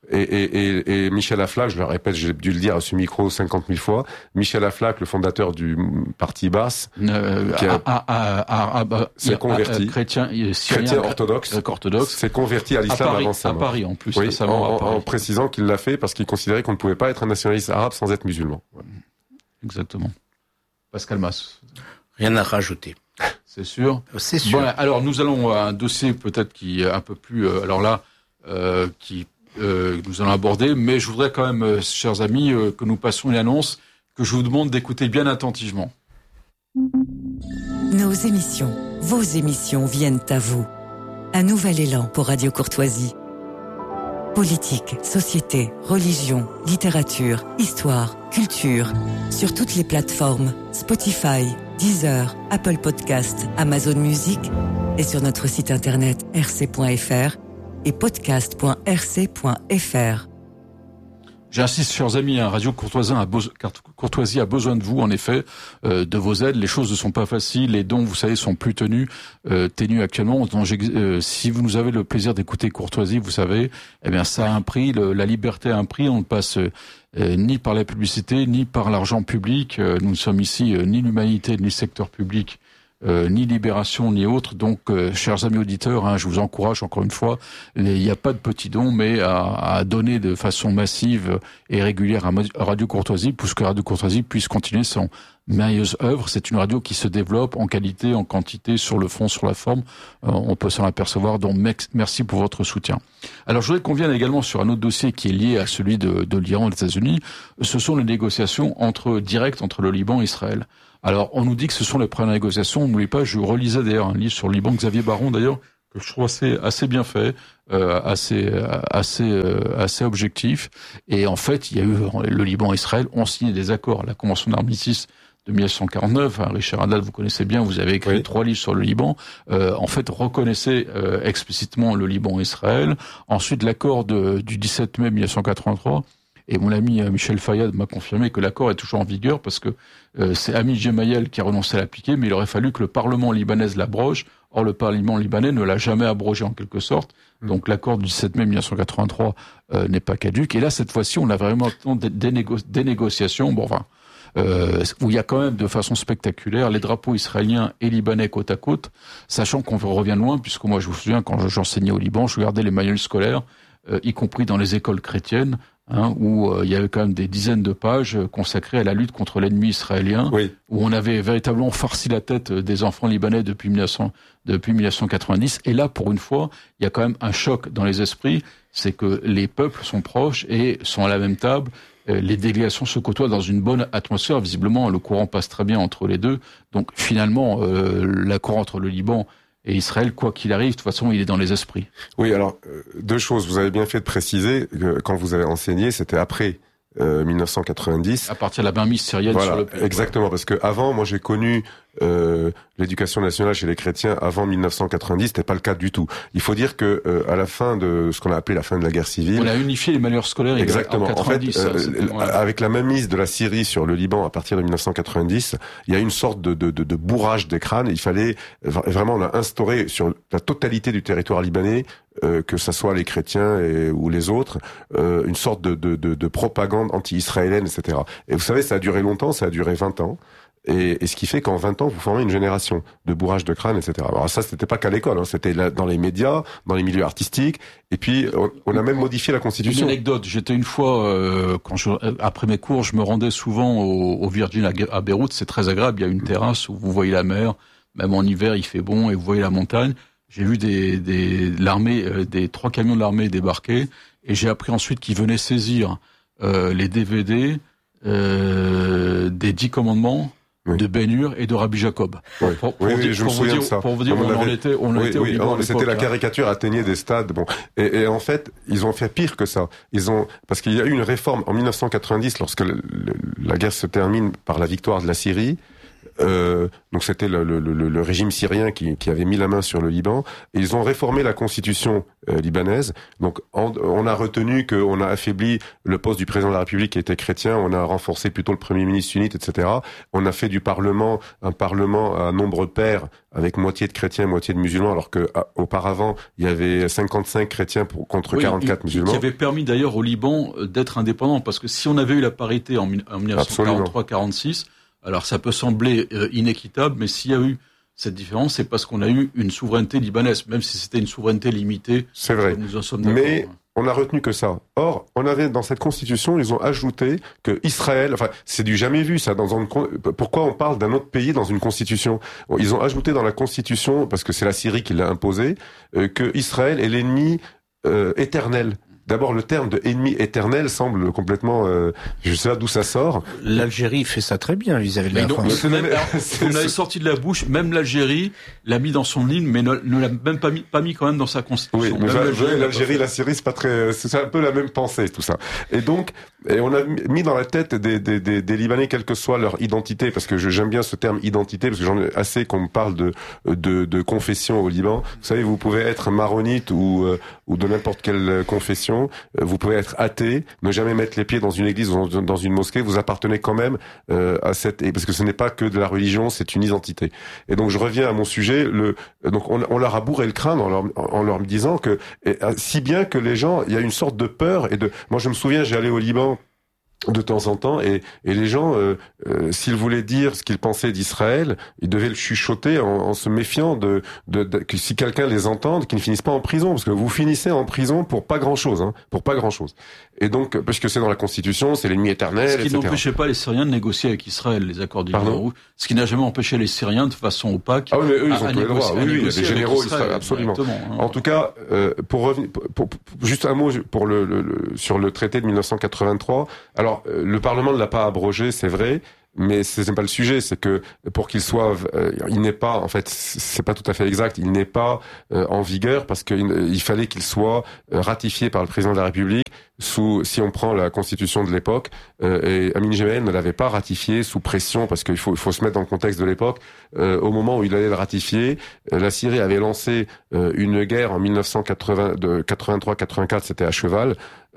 Et Michel Aflaq, je le répète, j'ai dû le dire à ce micro 50 000 fois, Michel Aflaq, le fondateur du parti Baas, s'est converti, chrétien orthodoxe, s'est converti à l'islam avant sa mort. À Paris, en plus, en précisant qu'il l'a fait parce qu'il considérait qu'on ne pouvait pas être un nationaliste arabe sans être musulman. Ouais. Exactement. Pascal Mas. Rien à rajouter. C'est sûr. C'est sûr. Bon, alors nous allons à un dossier peut-être qui est un peu plus, nous allons aborder, mais je voudrais quand même, chers amis, que nous passions une annonce que je vous demande d'écouter bien attentivement. Nos émissions, vos émissions viennent à vous. Un nouvel élan pour Radio Courtoisie. Politique, société, religion, littérature, histoire, culture. Sur toutes les plateformes, Spotify, Deezer, Apple Podcast, Amazon Music et sur notre site internet rc.fr et podcast.rc.fr. J'insiste, chers amis, Radio Courtoisie a besoin de vous, en effet, de vos aides. Les choses ne sont pas faciles, les dons, vous savez, sont plus ténus actuellement. Donc, si vous nous avez le plaisir d'écouter Courtoisie, vous savez, eh bien, ça a un prix, la liberté a un prix. On passe ni par la publicité, ni par l'argent public. Nous ne sommes ici ni l'humanité, ni le secteur public, ni Libération, ni autre. Donc, chers amis auditeurs, je vous encourage encore une fois, il n'y a pas de petits dons, mais à donner de façon massive et régulière à Radio Courtoisie, pour que Radio Courtoisie puisse continuer son merveilleuse œuvre. C'est une radio qui se développe en qualité, en quantité, sur le fond, sur la forme. On peut s'en apercevoir. Donc, merci pour votre soutien. Alors, je voudrais qu'on vienne également sur un autre dossier qui est lié à celui de l'Iran et des États-Unis. Ce sont les négociations directes entre le Liban et Israël. Alors, on nous dit que ce sont les premières négociations. N'oubliez pas, je relisais d'ailleurs un livre sur le Liban, Xavier Baron d'ailleurs, que je trouve assez bien fait, assez objectif. Et en fait, il y a eu le Liban et Israël ont signé des accords. La Convention d'armistice de 1949, Richard Haddad, vous connaissez bien, vous avez écrit 3 livres sur le Liban. En fait, reconnaissait explicitement le Liban et Israël. Ensuite, l'accord du 17 mai 1983. Et mon ami Michel Fayad m'a confirmé que l'accord est toujours en vigueur parce que c'est Ami Gemayel qui a renoncé à l'appliquer, mais il aurait fallu que le Parlement libanais l'abroge. Or, le Parlement libanais ne l'a jamais abrogé en quelque sorte. Donc, l'accord du 17 mai 1983 n'est pas caduque. Et là, cette fois-ci, on a vraiment des négociations. Où il y a quand même de façon spectaculaire les drapeaux israéliens et libanais côte à côte, sachant qu'on revient loin, puisque moi, je vous souviens, quand j'enseignais au Liban, je regardais les manuels scolaires, y compris dans les écoles chrétiennes, où il y avait quand même des dizaines de pages consacrées à la lutte contre l'ennemi israélien, où on avait véritablement farci la tête des enfants libanais depuis 1990. Et là, pour une fois, il y a quand même un choc dans les esprits, c'est que les peuples sont proches et sont à la même table. Les délégations se côtoient dans une bonne atmosphère. Visiblement, le courant passe très bien entre les deux. Donc, finalement, l'accord entre le Liban et Israël, quoi qu'il arrive, de toute façon, il est dans les esprits. Oui, alors, 2 choses. Vous avez bien fait de préciser que quand vous avez enseigné, c'était après 1990. À partir de la mainmise syrienne sur le pays. Exactement, parce que avant, moi, j'ai connu l'éducation nationale chez les chrétiens avant 1990, c'était pas le cas du tout. Il faut dire que à la fin de ce qu'on a appelé la fin de la guerre civile, on a unifié les manuels scolaires. Exactement. En 90, en fait, avec la mainmise de la Syrie sur le Liban à partir de 1990, il y a une sorte de bourrage des crânes. Il fallait vraiment, on a instauré sur la totalité du territoire libanais, que ça soit les chrétiens ou les autres, une sorte de propagande anti-israélienne, etc. Et vous savez, ça a duré longtemps, ça a duré 20 ans. Et ce qui fait qu'en 20 ans, vous formez une génération de bourrage de crâne, etc. Alors ça, c'était pas qu'à l'école, c'était dans les médias, dans les milieux artistiques, et puis on a même modifié la Constitution. Une anecdote, j'étais une fois, après mes cours, je me rendais souvent au Virgin à Beyrouth, c'est très agréable, il y a une terrasse où vous voyez la mer, même en hiver, il fait bon, et vous voyez la montagne. J'ai vu des 3 camions de l'armée débarquer, et j'ai appris ensuite qu'ils venaient saisir les DVD des 10 commandements, de Ben-Hur et de Rabbi Jacob. Pour vous dire où on était au Liban. C'était la caricature, atteignait des stades. Bon. Et en fait, ils ont fait pire que ça. Parce qu'il y a eu une réforme en 1990, lorsque la guerre se termine par la victoire de la Syrie. Donc c'était le régime syrien qui avait mis la main sur le Liban, et ils ont réformé la constitution libanaise. Donc on a retenu qu'on a affaibli le poste du président de la République qui était chrétien, on a renforcé plutôt le premier ministre sunnite, etc. On a fait du Parlement un Parlement à nombre pair avec moitié de chrétiens, moitié de musulmans, alors que auparavant il y avait 55 chrétiens contre 44 musulmans. Qui avait permis d'ailleurs au Liban d'être indépendant, parce que si on avait eu la parité en 1943-46, alors ça peut sembler inéquitable, mais s'il y a eu cette différence, c'est parce qu'on a eu une souveraineté libanaise, même si c'était une souveraineté limitée. C'est vrai. Nous en sommes d'accord. Mais on a retenu que ça. Or, on avait dans cette constitution, ils ont ajouté que Israël, enfin, c'est du jamais vu ça. Pourquoi on parle d'un autre pays dans une constitution ? Ils ont ajouté dans la constitution, parce que c'est la Syrie qui l'a imposé, que Israël est l'ennemi éternel. D'abord, le terme de ennemi éternel semble complètement, je sais pas d'où ça sort. L'Algérie fait ça très bien vis-à-vis de la France. On avait sorti de la bouche, même l'Algérie l'a mis dans son hymne, mais ne l'a même pas mis quand même dans sa constitution. Oui, mais l'Algérie, la Syrie, c'est un peu la même pensée, tout ça. Et donc, on a mis dans la tête des Libanais, quelle que soit leur identité, parce que j'aime bien ce terme identité, parce que j'en ai assez qu'on me parle de confession au Liban. Vous savez, vous pouvez être maronite ou de n'importe quelle confession. Vous pouvez être athée, ne jamais mettre les pieds dans une église ou dans une mosquée, vous appartenez quand même à parce que ce n'est pas que de la religion, c'est une identité. Et donc je reviens à mon sujet, donc on leur a bourré le crâne en leur disant que, si bien que les gens, il y a une sorte de peur moi je me souviens, j'ai allé au Liban de temps en temps, et les gens, s'ils voulaient dire ce qu'ils pensaient d'Israël, ils devaient le chuchoter en se méfiant que si quelqu'un les entende, qu'ils ne finissent pas en prison, parce que vous finissez en prison pour pas grand chose, pour pas grand chose. Et donc, parce que c'est dans la Constitution, c'est l'ennemi éternel, etc. Ce qui n'empêchait pas les Syriens de négocier avec Israël les accords d'Israël. Ce qui n'a jamais empêché les Syriens de façon opaque. Ah oui, mais eux, ils ont tous les droits. Oui, il y a des généraux Israël, absolument. En tout cas, pour revenir, juste un mot sur le traité de 1983. Alors, le Parlement ne l'a pas abrogé, c'est vrai, mais c'est pas le sujet. C'est que pour qu'il soit, il n'est pas, en fait, c'est pas tout à fait exact. Il n'est pas en vigueur parce qu'il fallait qu'il soit ratifié par le président de la République si on prend la constitution de l'époque. Et Amin Gemayel ne l'avait pas ratifié sous pression parce qu'il faut se mettre dans le contexte de l'époque. Au moment où il allait le ratifier, la Syrie avait lancé une guerre en 1983-84, c'était à cheval.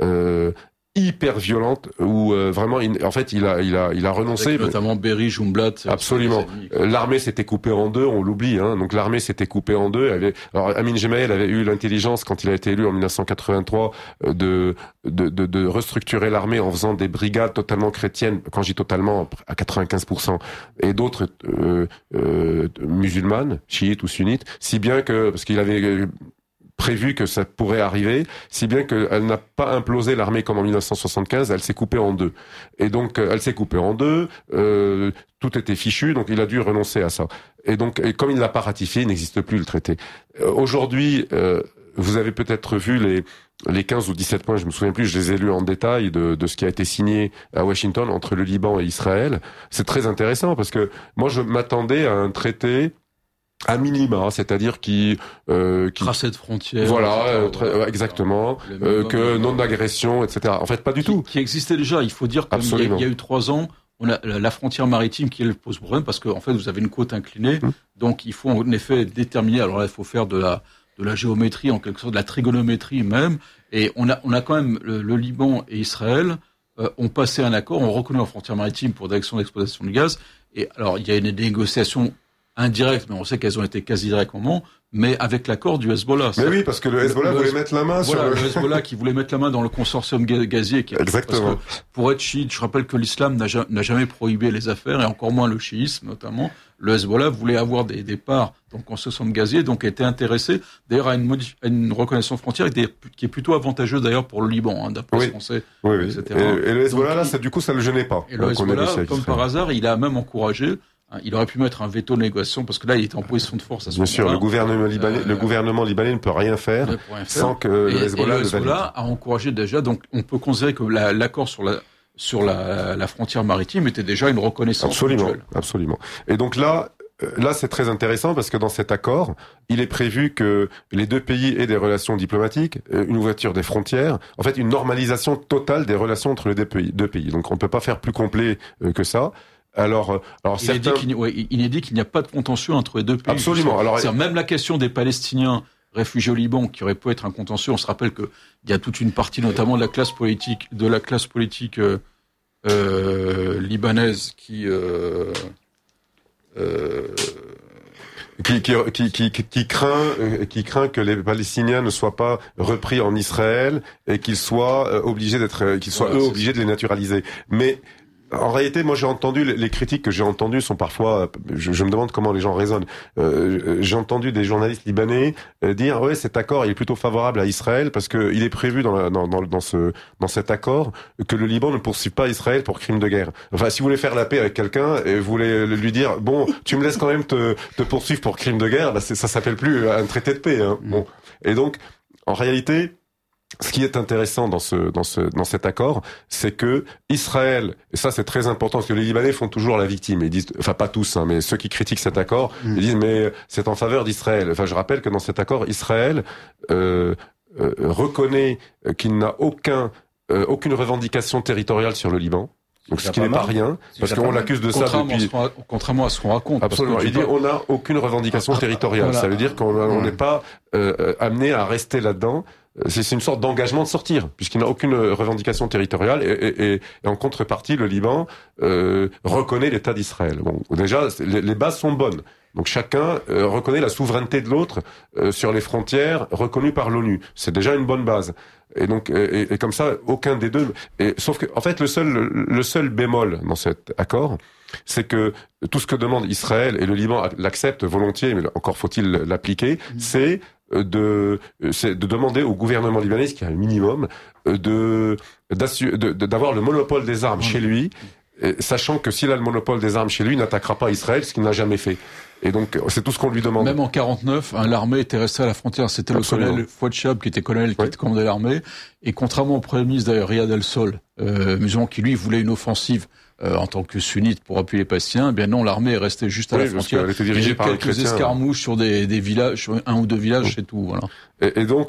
Hyper violente où vraiment en fait il a renoncé. Avec notamment Berry, Jumblat. Absolument. L'armée s'était coupée en deux, on l'oublie. Donc l'armée s'était coupée en deux. Alors Amin Gemayel avait eu l'intelligence quand il a été élu en 1983 de restructurer l'armée en faisant des brigades totalement chrétiennes. Quand je dis totalement, à 95%, et d'autres musulmanes, chiites ou sunnites, si bien que parce qu'il avait prévu que ça pourrait arriver, si bien qu'elle n'a pas implosé l'armée comme en 1975, elle s'est coupée en deux. Et donc, elle s'est coupée en deux, tout était fichu, donc il a dû renoncer à ça. Et donc, comme il ne l'a pas ratifié, il n'existe plus le traité. Aujourd'hui, vous avez peut-être vu les 15 ou 17 points, je me souviens plus, je les ai lus en détail de ce qui a été signé à Washington entre le Liban et Israël. C'est très intéressant parce que moi, je m'attendais à un traité à minima, c'est-à-dire qui tracé de frontières, voilà, exactement, que non-agression, etc. En fait, pas du tout. Qui existait déjà. Il faut dire qu'il y a eu 3 ans, on a la frontière maritime qui pose problème parce que en fait vous avez une côte inclinée, donc il faut en effet déterminer. Alors là, il faut faire de la géométrie, en quelque sorte de la trigonométrie même. Et on a quand même le Liban et Israël ont passé un accord, ont reconnu la frontière maritime pour direction d'exploitation de gaz. Et alors il y a une négociation indirecte, mais on sait qu'elles ont été quasi directement, mais avec l'accord du Hezbollah. Mais oui, parce que le Hezbollah voulait mettre la main sur le Hezbollah qui voulait mettre la main dans le consortium gazier. Exactement. Parce que pour être chiite, je rappelle que l'islam n'a jamais prohibé les affaires, et encore moins le chiisme notamment. Le Hezbollah voulait avoir des parts dans le consortium gazier, donc était intéressé d'ailleurs à une reconnaissance frontière qui est plutôt avantageuse d'ailleurs pour le Liban, d'après ce qu'on sait. Oui. Et le Hezbollah, donc, du coup, ça le gênait pas. Et le Hezbollah, comme par hasard, il a même encouragé. Il aurait pu mettre un veto de négociation parce que là, il était en position de force à ce moment-là. Bien sûr, le gouvernement libanais ne peut rien faire sans que le Hezbollah le valide. Le Hezbollah a encouragé déjà, donc on peut considérer que l'accord sur la frontière maritime était déjà une reconnaissance mutuelle. Absolument. Et donc là, c'est très intéressant parce que dans cet accord, il est prévu que les deux pays aient des relations diplomatiques, une ouverture des frontières, en fait, une normalisation totale des relations entre les deux pays. Donc, on ne peut pas faire plus complet que ça. Alors il est dit qu'il n'y a pas de contentieux entre les deux pays. Absolument. Même la question des Palestiniens réfugiés au Liban, qui aurait pu être un contentieux, on se rappelle que il y a toute une partie, notamment de la classe politique libanaise qui craint que les Palestiniens ne soient pas repris en Israël et qu'ils soient obligés obligés de les naturaliser. Mais en réalité, moi, j'ai entendu les critiques que j'ai entendues sont parfois. Je me demande comment les gens raisonnent. J'ai entendu des journalistes libanais dire ouais, cet accord il est plutôt favorable à Israël parce que il est prévu dans cet accord que le Liban ne poursuive pas Israël pour crimes de guerre. Enfin, si vous voulez faire la paix avec quelqu'un et vous voulez lui dire bon, tu me laisses quand même te poursuivre pour crimes de guerre, ça s'appelle plus un traité de paix. Bon, et donc en réalité. Ce qui est intéressant dans cet accord, c'est que Israël, et ça c'est très important, parce que les Libanais font toujours la victime, ils disent, enfin pas tous, mais ceux qui critiquent cet accord, ils disent mais c'est en faveur d'Israël. Enfin je rappelle que dans cet accord, Israël reconnaît qu'il n'a aucune revendication territoriale sur le Liban. Donc ce qui n'est pas rien, parce qu'on l'accuse de ça depuis. Contrairement à ce qu'on raconte. Absolument. Il dit on n'a aucune revendication territoriale. Voilà. Ça veut dire qu'on n'est pas amené à rester là-dedans. C'est une sorte d'engagement de sortir, puisqu'il n'a aucune revendication territoriale, et en contrepartie, le Liban reconnaît l'État d'Israël. Bon, déjà, les bases sont bonnes. Donc chacun reconnaît la souveraineté de l'autre sur les frontières reconnues par l'ONU. C'est déjà une bonne base. Et donc, et comme ça, aucun des deux. Et sauf que, en fait, le seul bémol dans cet accord, c'est que tout ce que demande Israël et le Liban l'accepte volontiers, mais encore faut-il l'appliquer, c'est de demander au gouvernement libanais, qui a un minimum, d'avoir le monopole des armes chez lui, sachant que s'il a le monopole des armes chez lui, il n'attaquera pas Israël, ce qu'il n'a jamais fait. Et donc, c'est tout ce qu'on lui demande. Même en 49, l'armée était restée à la frontière. C'était le colonel Fouad Chab qui était colonel, qui était commandé l'armée. Et contrairement au premier ministre d'ailleurs, Riyad El-Sol, musulman, qui lui voulait une offensive en tant que sunnite pour appuyer les Palestiniens, eh bien non, l'armée est restée juste à la frontière. Elle était dirigée par les quelques escarmouches sur des villages, un ou deux villages, c'est tout. Voilà. Et donc,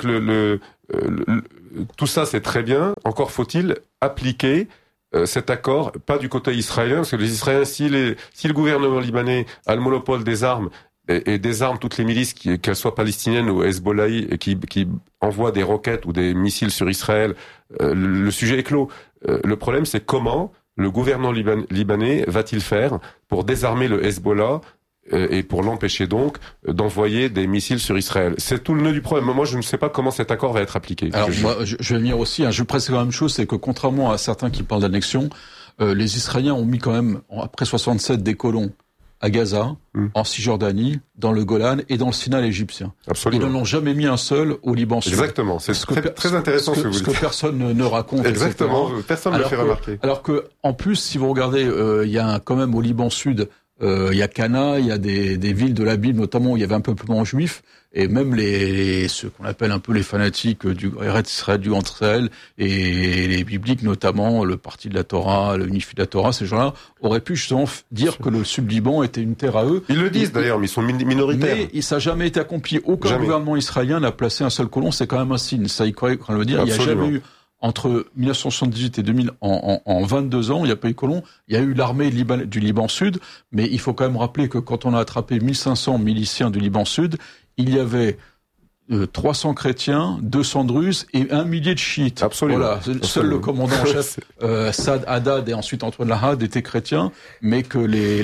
tout ça, c'est très bien. Encore faut-il appliquer cet accord, pas du côté israélien, parce que les Israéliens, si le gouvernement libanais a le monopole des armes et désarme toutes les milices, qu'elles soient palestiniennes ou Hezbollah, qui envoient des roquettes ou des missiles sur Israël, le sujet est clos. Le problème, c'est comment le gouvernement libanais va-t-il faire pour désarmer le Hezbollah et pour l'empêcher donc d'envoyer des missiles sur Israël. C'est tout le nœud du problème. Moi, je ne sais pas comment cet accord va être appliqué. Alors, moi, je vais venir aussi. Je précise la même chose, c'est que contrairement à certains qui parlent d'annexion, les Israéliens ont mis quand même, après 67, des colons à Gaza, en Cisjordanie, dans le Golan et dans le Sinaï égyptien. Absolument. Ils n'en ont jamais mis un seul au Liban Sud. Exactement. C'est très intéressant ce que vous dites. Ce que personne ne raconte. Exactement. Etc. Personne ne le fait remarquer. Alors que, en plus, si vous regardez, il y a quand même au Liban Sud, il y a Cana, il y a des villes de la Bible, notamment où il y avait un peuplement juif, et même ceux qu'on appelle un peu les fanatiques du Eretz Israël, du Grand Israël, et les bibliques, notamment le parti de la Torah, le Unifi de la Torah, ces gens-là auraient pu justement dire que le Sud-Liban était une terre à eux. Ils le disent d'ailleurs, mais ils sont minoritaires. Mais ça n'a jamais été accompli. Aucun gouvernement israélien n'a placé un seul colon, c'est quand même un signe. Ça, il croyait qu'on le dire. Absolument. Il n'y a jamais eu, entre 1978 et 2000, en 22 ans, il n'y a pas eu colon. Il y a eu l'armée du Liban Sud, mais il faut quand même rappeler que quand on a attrapé 1500 miliciens du Liban Sud, il y avait 300 chrétiens, 200 druzes et 1 millier de chiites. Absolument. Voilà. Seul le commandant en chef, Saad Haddad et ensuite Antoine Lahad étaient chrétiens, mais que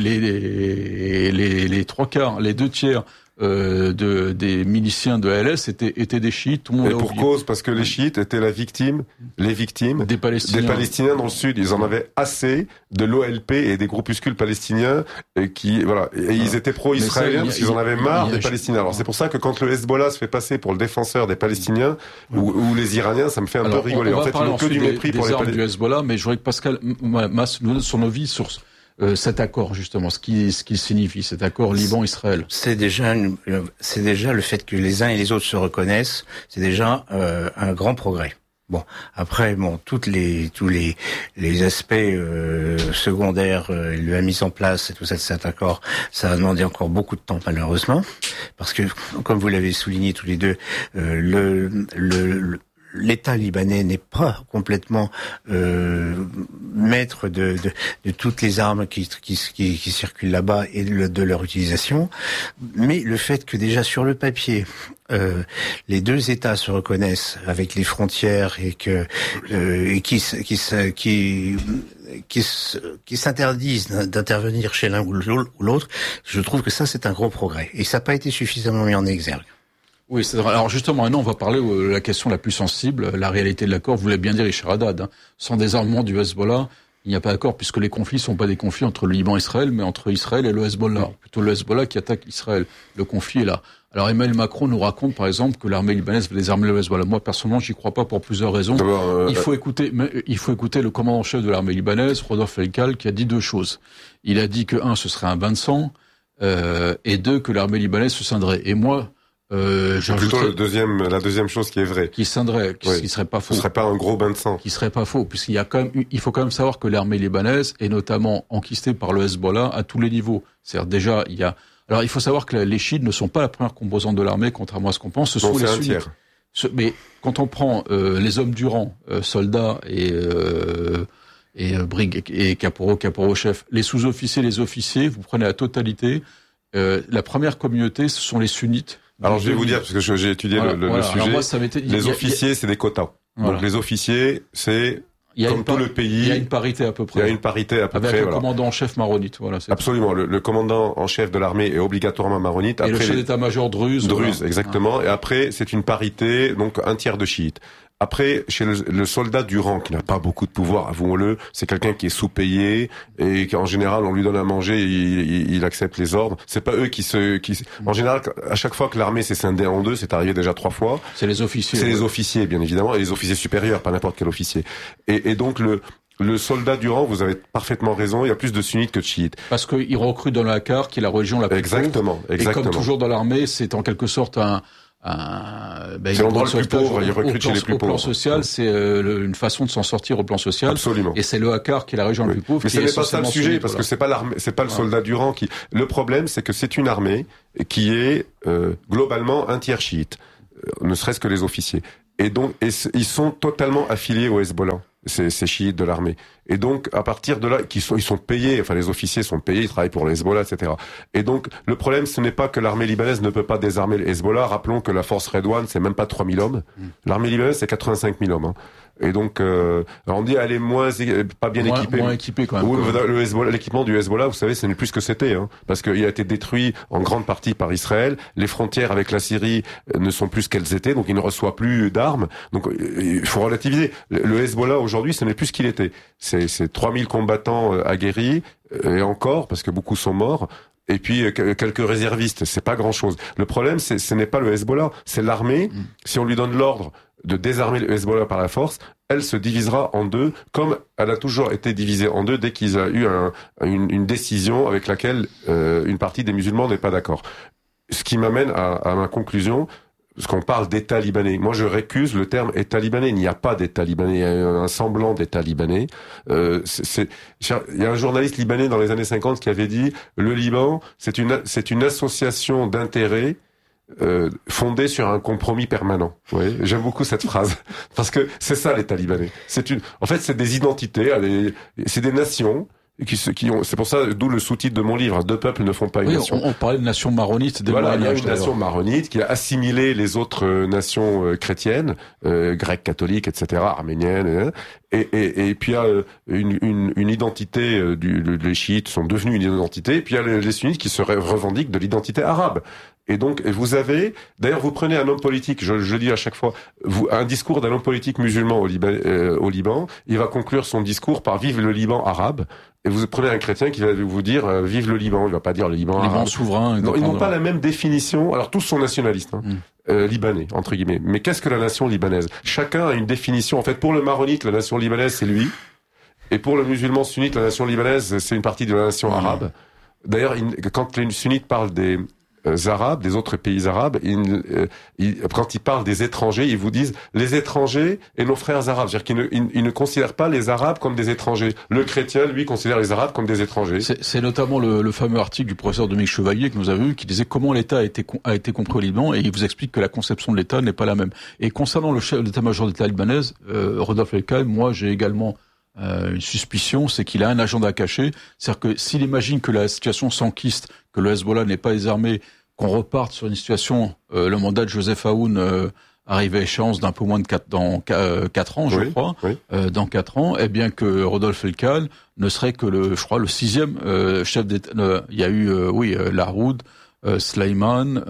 les trois quarts, les deux tiers des miliciens de LS étaient des chiites. Tout le monde et pour cause, parce que les chiites étaient les victimes des Palestiniens dans le sud. Ils en avaient assez de l'OLP et des groupuscules palestiniens et ils étaient pro-israéliens parce qu'ils en avaient marre des Palestiniens. Alors c'est pour ça que quand le Hezbollah se fait passer pour le défenseur des Palestiniens ou les Iraniens, ça me fait un peu rigoler. En fait, ils n'ont que du mépris pour les Palestiniens. Du Hezbollah, mais je voudrais que Pascal nous donne son avis sur cet accord, justement, ce qu'il signifie, cet accord Liban-Israël. C'est déjà le fait que les uns et les autres se reconnaissent, c'est déjà un grand progrès. Bon, après, tous les aspects secondaires, la mise en place et tout ça de cet accord, ça a demandé encore beaucoup de temps, malheureusement, parce que, comme vous l'avez souligné tous les deux, l'État libanais n'est pas complètement maître de toutes les armes qui circulent là-bas et de leur utilisation, mais le fait que déjà sur le papier les deux États se reconnaissent avec les frontières et qui s'interdisent d'intervenir chez l'un ou l'autre, je trouve que ça c'est un gros progrès et ça n'a pas été suffisamment mis en exergue. Oui, c'est vrai. Alors justement, maintenant, on va parler de la question la plus sensible, la réalité de l'accord. Vous l'avez bien dit, Richard Haddad. Sans désarmement du Hezbollah, il n'y a pas d'accord, puisque les conflits ne sont pas des conflits entre le Liban et Israël, mais entre Israël et le Hezbollah. Plutôt le Hezbollah qui attaque Israël. Le conflit est là. Alors Emmanuel Macron nous raconte, par exemple, que l'armée libanaise va désarmer le Hezbollah. Moi, personnellement, j'y crois pas pour plusieurs raisons. Il faut écouter le commandant-chef de l'armée libanaise, Rodolphe El-Kal, qui a dit deux choses. Il a dit que, ce serait un bain de sang, et deux, que l'armée libanaise se scinderait. Et moi, c'est plutôt la deuxième chose qui est vraie. Qui scinderait, qui serait pas faux. Ce serait pas un gros bain de sang. Qui serait pas faux, puisqu'il y a il faut quand même savoir que l'armée libanaise est notamment enquistée par le Hezbollah à tous les niveaux. C'est-à-dire déjà, alors il faut savoir que les chiites ne sont pas la première composante de l'armée, contrairement à ce qu'on pense, ce sont les sunnites. Mais quand on prend les hommes du rang, soldats et brigs et caporaux-chefs, les sous-officiers, les officiers, vous prenez la totalité, la première communauté, ce sont les sunnites. Alors je vais vous dire, parce que j'ai étudié le sujet, alors moi, les officiers c'est des quotas. Donc les officiers c'est comme tout le pays. Il y a une parité à peu près. Il y a une parité à peu près. Avec le commandant en chef maronite. Voilà, absolument. Le commandant en chef de l'armée est obligatoirement maronite. Et après, le chef d'état-major druze. Exactement. Et après c'est une parité, donc un tiers de chiites. Après, chez le soldat du rang, qui n'a pas beaucoup de pouvoir, avouons-le, c'est quelqu'un qui est sous-payé et qu'en général, on lui donne à manger, il accepte les ordres. C'est pas eux en général, à chaque fois que l'armée s'est scindée en deux, c'est arrivé déjà 3 fois. C'est les officiers. C'est les officiers, bien évidemment, et les officiers supérieurs, pas n'importe quel officier. Et donc le soldat du rang, vous avez parfaitement raison, il y a plus de sunnites que de chiites. Parce qu'ils recrutent dans la CAR, qui est la religion la plus exactement. Et comme toujours dans l'armée, c'est en quelque sorte c'est l'endroit le plus pauvre, ils recrutent chez les plus pauvres. Au plan social, c'est une façon de s'en sortir au plan social. Absolument. Et c'est le Hakar qui est la région la plus pauvre. Mais ce n'est pas ça le sujet, parce que c'est pas l'armée, c'est pas le soldat du rang qui. Le problème, c'est que c'est une armée qui est globalement un tiers chiite, ne serait-ce que les officiers. Et donc, ils sont totalement affiliés au Hezbollah, ces chiites de l'armée. Et donc, à partir de là, ils sont payés, enfin les officiers sont payés, ils travaillent pour le Hezbollah, etc. Et donc, le problème, ce n'est pas que l'armée libanaise ne peut pas désarmer le Hezbollah. Rappelons que la force Redouane, c'est même pas 3000 hommes. L'armée libanaise, c'est 85 000 hommes. Hein. Et donc, alors on dit elle est pas bien équipée. Moins équipée quand même. Le Hezbollah, l'équipement du Hezbollah, vous savez, ce n'est plus ce que c'était, hein, parce qu'il a été détruit en grande partie par Israël. Les frontières avec la Syrie ne sont plus ce qu'elles étaient, donc il ne reçoit plus d'armes. Donc il faut relativiser. Le Hezbollah aujourd'hui, ce n'est plus ce qu'il était. C'est 3000 combattants aguerris et encore, parce que beaucoup sont morts. Et puis quelques réservistes, c'est pas grand-chose. Le problème, ce n'est pas le Hezbollah, c'est l'armée. Si on lui donne l'ordre de désarmer le Hezbollah par la force, elle se divisera en deux, comme elle a toujours été divisée en deux dès qu'ils ont eu une décision avec laquelle une partie des musulmans n'est pas d'accord. Ce qui m'amène à ma conclusion. Parce qu'on parle d'État libanais. Moi, je récuse le terme État libanais. Il n'y a pas d'État libanais. Il y a un semblant d'État libanais. Il y a un journaliste libanais dans les années 50 qui avait dit le Liban, c'est une association d'intérêts fondée sur un compromis permanent. Oui, j'aime beaucoup cette phrase parce que c'est ça l'État libanais. En fait, c'est des identités, c'est des nations. C'est pour ça, d'où le sous-titre de mon livre, 2 peuples ne font pas une nation. On parlait de nation maronite. Voilà, il y a une nation maronite qui a assimilé les autres nations chrétiennes, grecques, catholiques, etc., arméniennes, et puis il y a une identité, les chiites sont devenus une identité, et puis il y a les sunnites qui se revendiquent de l'identité arabe. Et donc, vous avez, d'ailleurs, vous prenez un homme politique, je le dis à chaque fois, un discours d'un homme politique musulman au Liban, il va conclure son discours par vive le Liban arabe. Et vous prenez un chrétien qui va vous dire vive le Liban, il va pas dire le Liban arabe. Liban souverain. Non, ils n'ont pas la même définition. Alors tous sont nationalistes, libanais entre guillemets. Mais qu'est-ce que la nation libanaise? Chacun a une définition. En fait, pour le maronite, la nation libanaise c'est lui, et pour le musulman sunnite, la nation libanaise c'est une partie de la nation arabe. D'ailleurs, quand les sunnites parlent des arabes, des autres pays arabes, quand ils parlent des étrangers, ils vous disent les étrangers et nos frères arabes. C'est-à-dire qu'ils ne considèrent pas les arabes comme des étrangers. Le chrétien, lui, considère les arabes comme des étrangers. C'est notamment le fameux article du professeur Dominique Chevalier que nous avons vu, qui disait comment l'État a été compris au Liban, et il vous explique que la conception de l'État n'est pas la même. Et concernant le chef d'état-major d'État libanaise, Rodolphe Elkal, moi j'ai également une suspicion, c'est qu'il a un agenda caché. C'est-à-dire que s'il imagine que la situation s'enquiste, que le Hezbollah n'est pas désarmé, qu'on reparte sur une situation, le mandat de Joseph Aoun arrive à échéance d'un peu moins de 4 ans, je crois, dans 4 ans, eh bien que Rodolphe Elkal ne serait que le 6e chef d'État. Il y a eu, Laroud, Sleiman,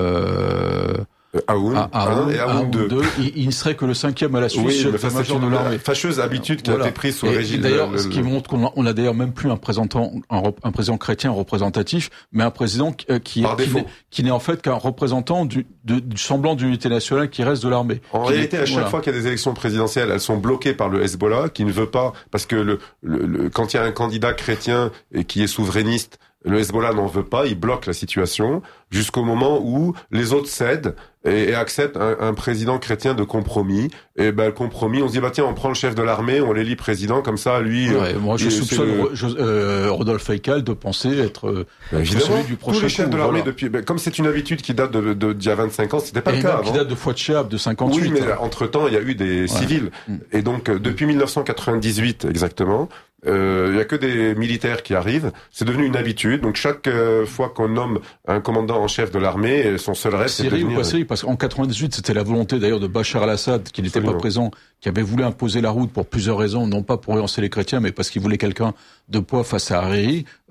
Aoun et Aoun 2. Il ne serait que le 5e à la Suisse, chef d'état-major de l'armée. Fâcheuse habitude qui a été prise sous le régime. D'ailleurs, ce qui montre qu'on a d'ailleurs même plus un président chrétien représentatif, mais un président qui n'est en fait qu'un représentant du semblant d'unité nationale qui reste de l'armée. En réalité, à chaque fois qu'il y a des élections présidentielles, elles sont bloquées par le Hezbollah, qui ne veut pas, parce que quand il y a un candidat chrétien et qui est souverainiste, le Hezbollah n'en veut pas, il bloque la situation jusqu'au moment où les autres cèdent et acceptent un président chrétien de compromis. Et le compromis, on se dit tiens, on prend le chef de l'armée, on l'élit président, comme ça lui. Moi je soupçonne Rodolphe Elkal de penser être celui du prochain. Tous les chefs de l'armée depuis, comme c'est une habitude qui date d'il y a 25 ans, c'était pas le cas avant. Qui date de Fouad Chehab de 58. Oui, mais entre temps il y a eu des civils. Et donc depuis 1998 exactement. Il y a que des militaires qui arrivent. C'est devenu une habitude. Donc chaque fois qu'on nomme un commandant en chef de l'armée, son seul rêve, c'est de devenir... ou pas Syrie, parce qu'en 98, c'était la volonté d'ailleurs de Bachar al-Assad, qui n'était pas présent, qui avait voulu imposer la route pour plusieurs raisons, non pas pour relancer les chrétiens, mais parce qu'il voulait quelqu'un de poids face à Hariri.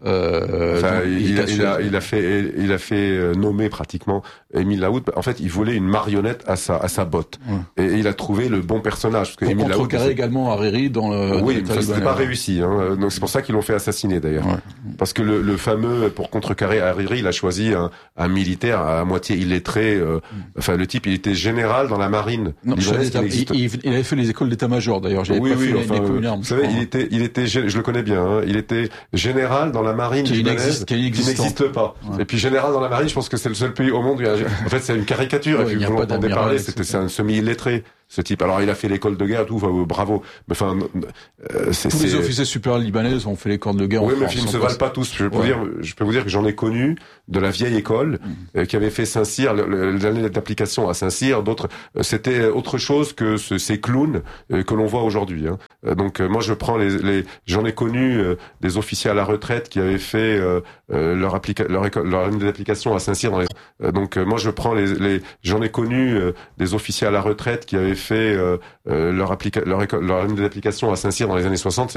Il a fait nommer pratiquement Émile Lahoud. En fait, il voulait une marionnette à sa botte. Ouais. Et il a trouvé le bon personnage. Parce que pour contrecarrer également Hariri dans le... Oui, ça c'était pas réussi. Hein. Donc c'est pour ça qu'ils l'ont fait assassiner d'ailleurs. Ouais. Parce que le fameux, pour contrecarrer Hariri, il a choisi un militaire à moitié illettré. Enfin, le type, il était général dans la marine. Non, il avait fait les écoles d'état-major d'ailleurs. Vous savez, il était, je le connais bien. Hein. Il était général dans la marine libanaise qui n'existe pas. Ouais. Et puis général dans la marine, je pense que c'est le seul pays au monde où en fait c'est une caricature. Ouais, et puis vous l'entendez parler, c'est un semi-illettré. Ce type. Alors, il a fait l'école de guerre, tout, bravo. Mais enfin, tous les officiers supérieurs libanais ont fait l'école de guerre. Oui, mais ils ne se valent pas tous. Je peux vous dire que j'en ai connu de la vieille école qui avait fait Saint-Cyr, l'année d'application à Saint-Cyr. D'autres, c'était autre chose que ces clowns que l'on voit aujourd'hui. Hein. Donc, moi, je prends j'en ai connu des officiers à la retraite qui avaient fait leur année d'application à Saint-Cyr. Donc, moi, je prends j'en ai connu des officiers à la retraite qui avaient fait leur année d'application à Saint-Cyr dans les années 60.